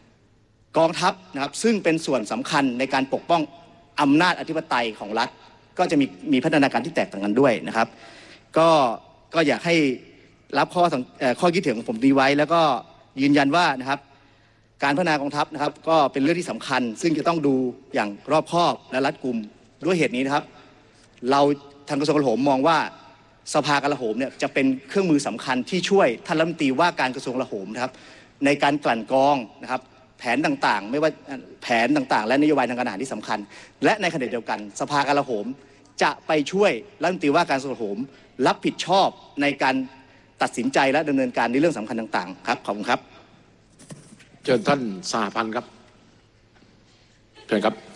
[SPEAKER 11] กองทัพนะครับซึ่งเป็นส่วนสำคัญในการปกป้องอำนาจอธิปไตยของรัฐก็จะมีมีพัฒนาการที่แตกต่างกันด้วยนะครับก็ก็อยากให้รับข้อข้อคิดเห็นของผมนี้ไว้แล้วก็ยืนยันว่านะครับการพัฒนากองทัพนะครับก็เป็นเรื่องที่สำคัญซึ่งจะต้องดูอย่างรอบคอบและรัดกุมด้วยเหตุนี้นะครับเราทางกระทรวงกลาโหมมองว่าสภากลาโหมเนี่ยจะเป็นเครื่องมือสำคัญที่ช่วยท่านรัฐมนตรีว่าการกระทรวงกลาโหมนะครับในการกลั่นกรองนะครับแผนต่างๆไม่ว่าแผนต่างๆและนโยบายทางการทหารที่สำคัญและในขณะเดียวกันสภากลาโหมจะไปช่วยรัฐมนตรีว่าการกระทรวงกลาโหมรับผิดชอบในการตัดสินใจและดำเนินการในเรื่องสำคัญต่างๆครับขอบคุณครับ
[SPEAKER 2] เชิญท่านสหพันธ์ครับเชิญครับ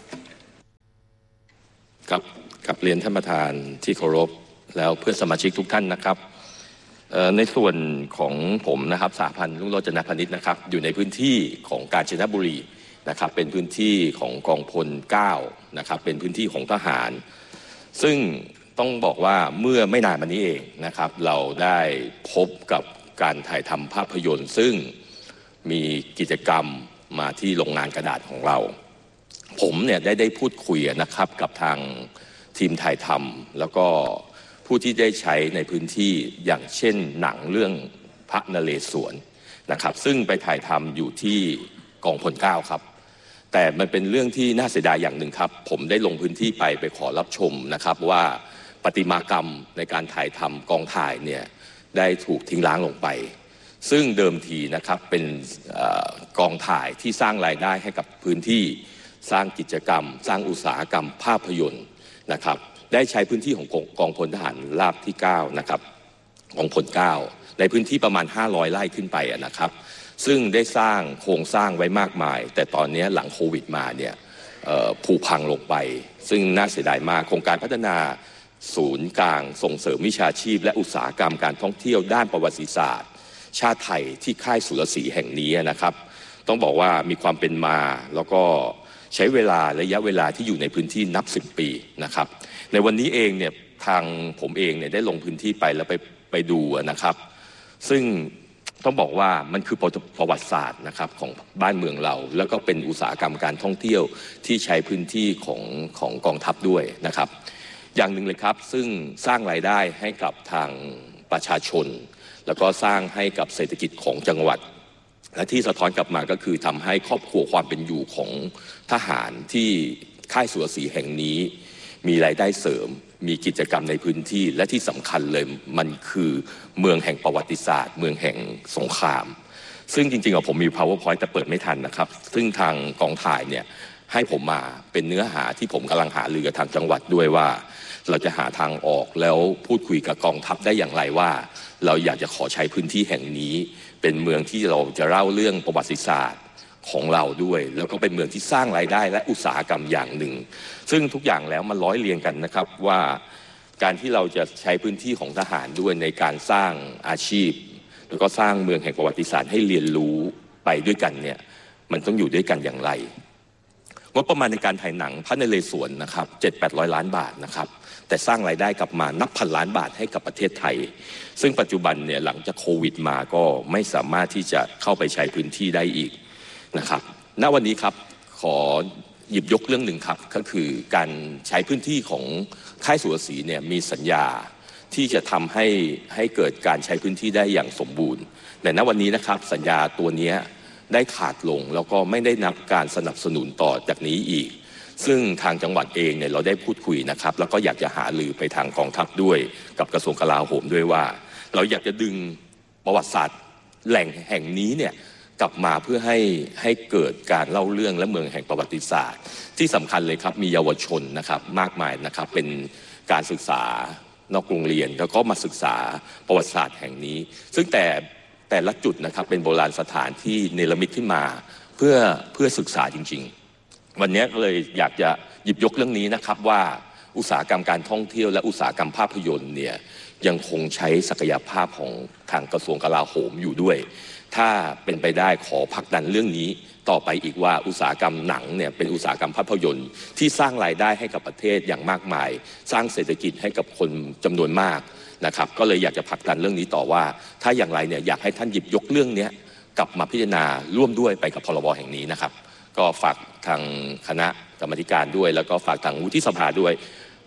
[SPEAKER 12] กับกับเรียนท่านประธานที่เคารพแล้วเพื่อนสมาชิกทุกท่านนะครับในส่วนของผมนะครับสหพันธ์รุ่งโรจนพนิชนะครับอยู่ในพื้นที่ของกาญจนบุรีนะครับเป็นพื้นที่ของกองพลเก้านะครับเป็นพื้นที่ของทหารซึ่งต้องบอกว่าเมื่อไม่นานมานี้เองนะครับเราได้พบกับการถ่ายทำภาพยนตร์ซึ่งมีกิจกรรมมาที่โรงงานกระดาษของเราผมเนี่ยได้ได้พูดคุยนะครับกับทางทีมถ่ายทำแล้วก็ผู้ที่ได้ใช้ในพื้นที่อย่างเช่นหนังเรื่องพระนเรศวรนะครับซึ่งไปถ่ายทำอยู่ที่กองพลเก้าครับแต่มันเป็นเรื่องที่น่าเสียดายอย่างหนึ่งครับผมได้ลงพื้นที่ไปไปขอรับชมนะครับว่าประติมากรรมในการถ่ายทำกองถ่ายเนี่ยได้ถูกทิ้งร้างลงไปซึ่งเดิมทีนะครับเป็นกองถ่ายที่สร้างรายได้ให้กับพื้นที่สร้างกิจกรรมสร้างอุตสาหกรรมภาพยนตร์นะครับได้ใช้พื้นที่ของกองพลทหารราบที่เก้านะครับกองพลเก้าในพื้นที่ประมาณห้าร้อยไร่ขึ้นไปนะครับซึ่งได้สร้างโครงสร้างไว้มากมายแต่ตอนนี้หลังโควิดมาเนี่ยผุพังลงไปซึ่งน่าเสียดายมากโครงการพัฒนาศูนย์กลางส่งเสริมวิชาชีพและอุตสาหกรรมการท่องเที่ยวด้านประวัติศาสตร์ชาติไทยที่ค่ายสุรศรีแห่งนี้นะครับต้องบอกว่ามีความเป็นมาแล้วก็ใช้เวลาระยะเวลาที่อยู่ในพื้นที่นับสิบปีนะครับในวันนี้เองเนี่ยทางผมเองเนี่ยได้ลงพื้นที่ไปแล้วไปไปดูนะครับซึ่งต้องบอกว่ามันคือประวัติศาสตร์นะครับของบ้านเมืองเราแล้วก็เป็นอุตสาหกรรมการท่องเที่ยวที่ใช้พื้นที่ของของกองทัพด้วยนะครับอย่างหนึ่งเลยครับซึ่งสร้างรายได้ให้กับทางประชาชนแล้วก็สร้างให้กับเศรษฐกิจของจังหวัดและที่สะท้อนกลับมาก็คือทำให้ครอบครัวความเป็นอยู่ของทหารที่ค่ายสุรศรีแห่งนี้มีรายได้เสริมมีกิจกรรมในพื้นที่และที่สำคัญเลยมันคือเมืองแห่งประวัติศาสตร์เมืองแห่งสงครามซึ่งจริงๆผมมี powerpoint แต่เปิดไม่ทันนะครับซึ่งทางกองถ่ายเนี่ยให้ผมมาเป็นเนื้อหาที่ผมกำลังหารือกับทางจังหวัดด้วยว่าเราจะหาทางออกแล้วพูดคุยกับกองทัพได้อย่างไรว่าเราอยากจะขอใช้พื้นที่แห่งนี้เป็นเมืองที่เราจะเล่าเรื่องประวัติศาสตร์ของเราด้วยแล้วก็เป็นเมืองที่สร้างรายได้และอุตสาหกรรมอย่างหนึ่งซึ่งทุกอย่างแล้วมันร้อยเรียงกันนะครับว่าการที่เราจะใช้พื้นที่ของทหารด้วยในการสร้างอาชีพแล้วก็สร้างเมืองแห่งประวัติศาสตร์ให้เรียนรู้ไปด้วยกันเนี่ยมันต้องอยู่ด้วยกันอย่างไรงบประมาณในการถ่ายหนังพระนเรศวรนะครับเจ็ดแปดร้อยล้านบาทนะครับแต่สร้างรายได้กลับมานับพันล้านบาทให้กับประเทศไทยซึ่งปัจจุบันเนี่ยหลังจากโควิดมาก็ไม่สามารถที่จะเข้าไปใช้พื้นที่ได้อีกนะครับณวันนี้ครับขอหยิบยกเรื่องหนึ่งครับก็คือการใช้พื้นที่ของค่ายสุรศรีเนี่ยมีสัญญาที่จะทำให้ให้เกิดการใช้พื้นที่ได้อย่างสมบูรณ์แต่ณวันนี้นะครับสัญญาตัวนี้ได้ขาดลงแล้วก็ไม่ได้นับการสนับสนุนต่อจากนี้อีกซึ่งทางจังหวัดเองเนี่ยเราได้พูดคุยนะครับแล้วก็อยากจะหารือไปทางกองทัพด้วยกับกระทรวงกลาโหมด้วยว่าเราอยากจะดึงประวัติศาสตร์แหล่งแห่งนี้เนี่ยกลับมาเพื่อให้ให้เกิดการเล่าเรื่องและเมืองแห่งประวัติศาสตร์ที่สำคัญเลยครับมีเยาวชนนะครับมากมายนะครับเป็นการศึกษานอกโรงเรียนแล้วก็มาศึกษาประวัติศาสตร์แห่งนี้ซึ่งแต่แต่ละจุดนะครับเป็นโบราณสถานที่เนรมิตขึ้นมาเพื่อเพื่อศึกษาจริงๆวันนี้ก็เลยอยากจะหยิบยกเรื่องนี้นะครับว่าอุตสาหกรรมการท่องเที่ยวและอุตสาหกรรมภาพยนตร์เนี่ยยังคงใช้ศักยภาพของทางกระทรวงกลาโหมอยู่ด้วยถ้าเป็นไปได้ขอผลักดันเรื่องนี้ต่อไปอีกว่าอุตสาหกรรมหนังเนี่ยเป็นอุตสาหกรรมภาพยนตร์ที่สร้างรายได้ให้กับประเทศอย่างมากมายสร้างเศรษฐกิจให้กับคนจำนวนมากนะครับก็เลยอยากจะผลักดันเรื่องนี้ต่อว่าถ้าอย่างไรเนี่ยอยากให้ท่านหยิบยกเรื่องนี้กลับมาพิจารณาร่วมด้วยไปกับพรบแห่งนี้นะครับก็ฝากทางคณะกรรมการด้วยแล้วก็ฝากทางวุฒิสภาด้วย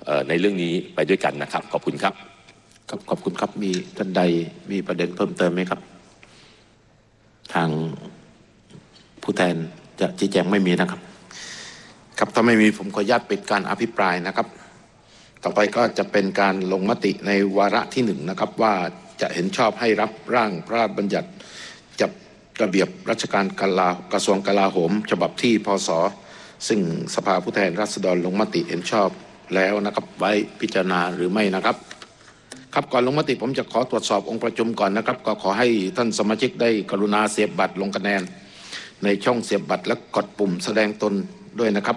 [SPEAKER 12] ในเรื่องนี้ไปด้วยกันนะครับขอบคุณครับ
[SPEAKER 2] ครับขอบคุณครับมีท่านใดมีประเด็นเพิ่มเติมไหมครับทางผู้แทนจะชี้แจงไม่มีนะครับครับถ้าไม่มีผมขออนุญาตปิดการอภิปรายนะครับต่อไปก็จะเป็นการลงมติในวาระที่หนึ่งนะครับว่าจะเห็นชอบให้รับร่างพระราชบัญญัติจัดระเบียบราชการกลากระทรวงกลาโหมฉบับที่พศซึ่งสภาผู้แทนราษฎรลงมติเห็นชอบแล้วนะครับไว้พิจารณาหรือไม่นะครับครับก่อนลงมติผมจะขอตรวจสอบองค์ประชุมก่อนนะครับก็ขอให้ท่านสมาชิกได้กรุณาเสียบบัตรลงคะแนนในช่องเสียบบัตรและกดปุ่มแสดงตนด้วยนะครับ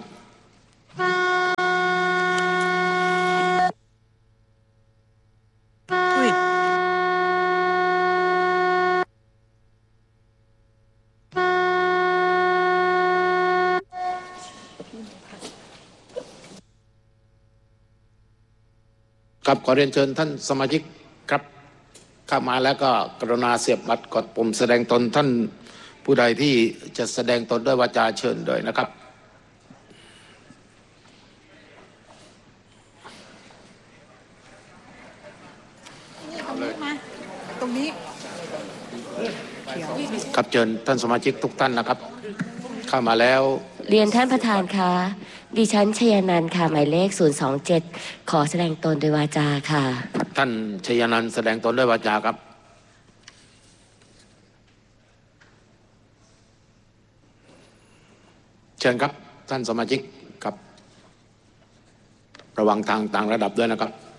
[SPEAKER 2] ครับขอเรียนเชิญท่านสมาชิกครับเข้ามาแล้วก็กรุณาเสียบบัตรกดปุ่มแสดงตนท่านผู้ใดที่จะแสดงตนด้วยวาจาเชิญด้วยนะครับ
[SPEAKER 13] ตรงนี้
[SPEAKER 2] ครับเชิญท่านสมาชิกทุกท่านนะครับเข้ามาแล้ว
[SPEAKER 14] เรียนท่านประธานคะดิฉันชยนันท์ค่ะหมายเลขศูนย์สองเจ็ดขอแสดงตนโดยวาจาค่ะ
[SPEAKER 2] ท่านชยนันท์แสดงตนด้วยวาจาครับเชิญครับท่านสมาชิกครับระวังทางต่างระดับด้วยนะครับ